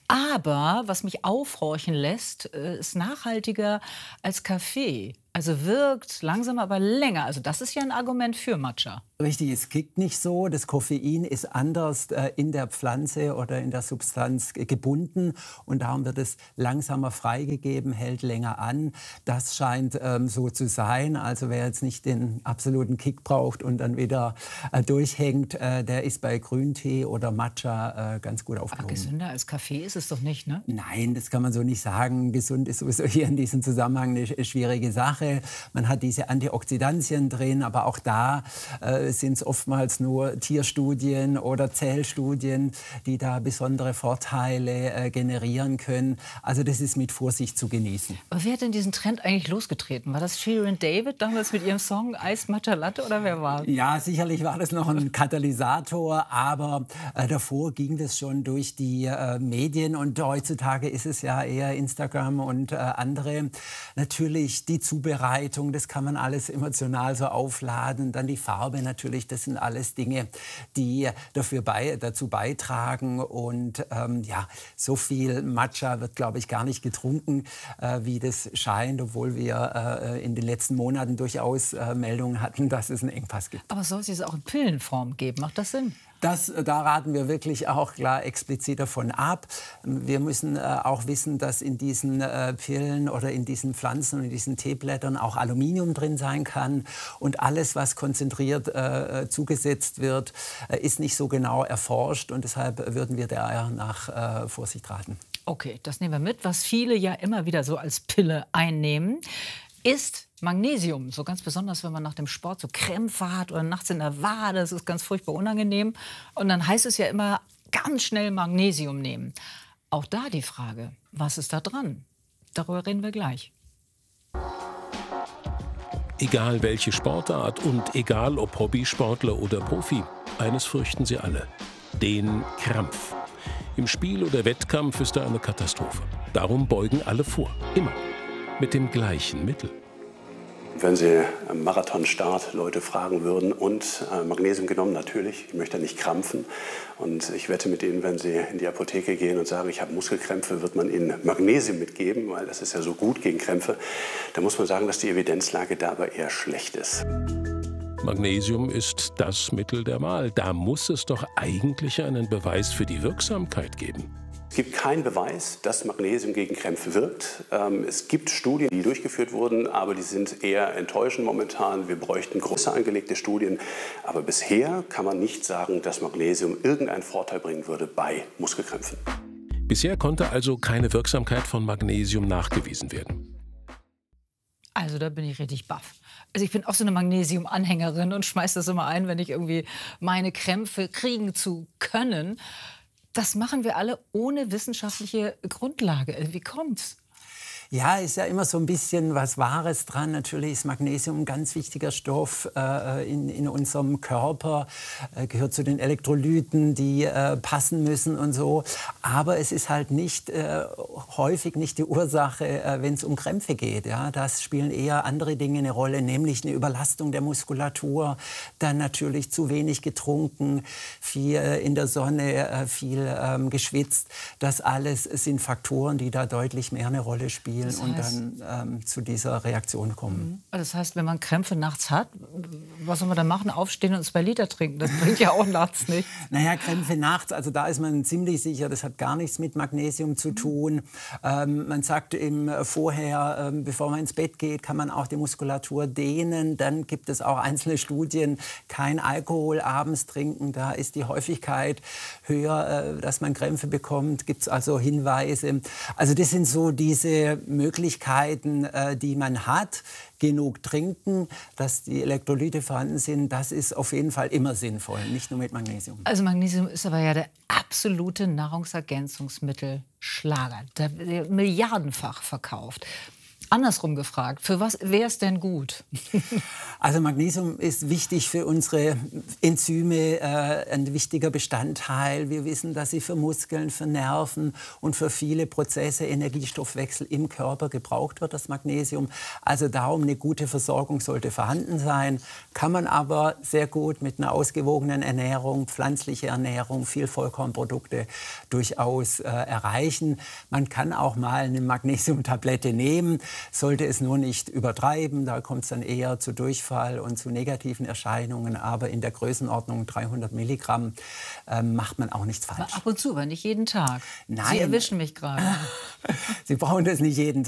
Aber was mich aufhorchen lässt, ist nachhaltiger als Kaffee. Also wirkt langsamer, aber länger. Also das ist ja ein Argument für Matcha. Richtig, es kickt nicht so. Das Koffein ist anders in der Pflanze oder in der Substanz gebunden. Und darum wird es langsamer freigegeben, hält länger an. Das scheint so zu sein. Also wer jetzt nicht den absoluten Kick braucht und dann wieder durchhängt, der ist bei Grüntee oder Matcha ganz gut aufgehoben. Aber gesünder als Kaffee ist es doch nicht, ne? Nein, das kann man so nicht sagen. Gesund ist sowieso hier in diesem Zusammenhang eine schwierige Sache. Man hat diese Antioxidantien drin, aber auch da sind es oftmals nur Tierstudien oder Zellstudien, die da besondere Vorteile generieren können. Also das ist mit Vorsicht zu genießen. Aber wer hat denn diesen Trend eigentlich losgetreten? War das Shirin David damals mit ihrem Song Eis Matcha Latte oder wer war? Ja, sicherlich war das noch ein Katalysator, aber davor ging das schon durch die Medien und heutzutage ist es ja eher Instagram und andere. Natürlich die Zubereitung, das kann man alles emotional so aufladen. Dann die Farbe natürlich, das sind alles Dinge, die dazu beitragen. Und ja, so viel Matcha wird, glaube ich, gar nicht getrunken, wie das scheint, obwohl wir in den letzten Monaten durchaus Meldungen hatten, dass es einen Engpass gibt. Aber soll es jetzt auch in Pillenform geben? Macht das Sinn? Da raten wir wirklich auch klar explizit davon ab. Wir müssen auch wissen, dass in diesen Pillen oder in diesen Pflanzen und in diesen Teeblättern auch Aluminium drin sein kann. Und alles, was konzentriert zugesetzt wird, ist nicht so genau erforscht. Und deshalb würden wir daher nach Vorsicht raten. Okay, das nehmen wir mit. Was viele ja immer wieder so als Pille einnehmen, ist Magnesium. So ganz besonders, wenn man nach dem Sport so Krämpfe hat oder nachts in der Wade. Das ist ganz furchtbar unangenehm. Und dann heißt es ja immer, ganz schnell Magnesium nehmen. Auch da die Frage, was ist da dran? Darüber reden wir gleich. Egal welche Sportart und egal ob Hobbysportler oder Profi, eines fürchten sie alle: den Krampf. Im Spiel oder Wettkampf ist er eine Katastrophe. Darum beugen alle vor, immer mit dem gleichen Mittel. Wenn Sie am Marathonstart Leute fragen würden, und Magnesium genommen, natürlich, ich möchte nicht krampfen. Und ich wette mit Ihnen, wenn Sie in die Apotheke gehen und sagen, ich habe Muskelkrämpfe, wird man Ihnen Magnesium mitgeben, weil das ist ja so gut gegen Krämpfe. Da muss man sagen, dass die Evidenzlage dabei eher schlecht ist. Magnesium ist das Mittel der Wahl. Da muss es doch eigentlich einen Beweis für die Wirksamkeit geben. Es gibt keinen Beweis, dass Magnesium gegen Krämpfe wirkt. Es gibt Studien, die durchgeführt wurden, aber die sind eher enttäuschend momentan. Wir bräuchten größer angelegte Studien. Aber bisher kann man nicht sagen, dass Magnesium irgendeinen Vorteil bringen würde bei Muskelkrämpfen. Bisher konnte also keine Wirksamkeit von Magnesium nachgewiesen werden. Also da bin ich richtig baff. Also ich bin auch so eine Magnesium-Anhängerin und schmeiße das immer ein, wenn ich irgendwie meine Krämpfe kriegen zu können. Das machen wir alle ohne wissenschaftliche Grundlage. Wie kommt's? Ja, ist ja immer so ein bisschen was Wahres dran. Natürlich ist Magnesium ein ganz wichtiger Stoff in unserem Körper, gehört zu den Elektrolyten, die passen müssen und so. Aber es ist halt nicht häufig nicht die Ursache, wenn es um Krämpfe geht. Ja? Das spielen eher andere Dinge eine Rolle, nämlich eine Überlastung der Muskulatur, dann natürlich zu wenig getrunken, viel in der Sonne, viel geschwitzt. Das alles sind Faktoren, die da deutlich mehr eine Rolle spielen. Das heißt, und dann zu dieser Reaktion kommen. Das heißt, wenn man Krämpfe nachts hat, was soll man dann machen? Aufstehen und 2 Liter trinken? Das bringt ja auch nachts nicht. Naja, Krämpfe nachts, also da ist man ziemlich sicher, das hat gar nichts mit Magnesium zu tun. Man sagt vorher, bevor man ins Bett geht, kann man auch die Muskulatur dehnen. Dann gibt es auch einzelne Studien, kein Alkohol abends trinken. Da ist die Häufigkeit höher, dass man Krämpfe bekommt. Gibt es also Hinweise. Also das sind so diese Möglichkeiten, die man hat. Genug trinken, dass die Elektrolyte vorhanden sind, das ist auf jeden Fall immer sinnvoll, nicht nur mit Magnesium. Also Magnesium ist aber ja der absolute Nahrungsergänzungsmittelschlager, der milliardenfach verkauft. Andersrum gefragt, für was wäre es denn gut? Also Magnesium ist wichtig für unsere Enzyme, ein wichtiger Bestandteil. Wir wissen, dass sie für Muskeln, für Nerven und für viele Prozesse, Energiestoffwechsel im Körper gebraucht wird, das Magnesium. Also darum eine gute Versorgung sollte vorhanden sein. Kann man aber sehr gut mit einer ausgewogenen Ernährung, pflanzliche Ernährung, viel Vollkornprodukte durchaus erreichen. Man kann auch mal eine Magnesiumtablette nehmen, sollte es nur nicht übertreiben. Da kommt es dann eher zu Durchfall und zu negativen Erscheinungen. Aber in der Größenordnung 300 Milligramm macht man auch nichts falsch. Aber ab und zu, aber nicht jeden Tag. Nein. Sie erwischen mich gerade. Sie brauchen das nicht jeden Tag.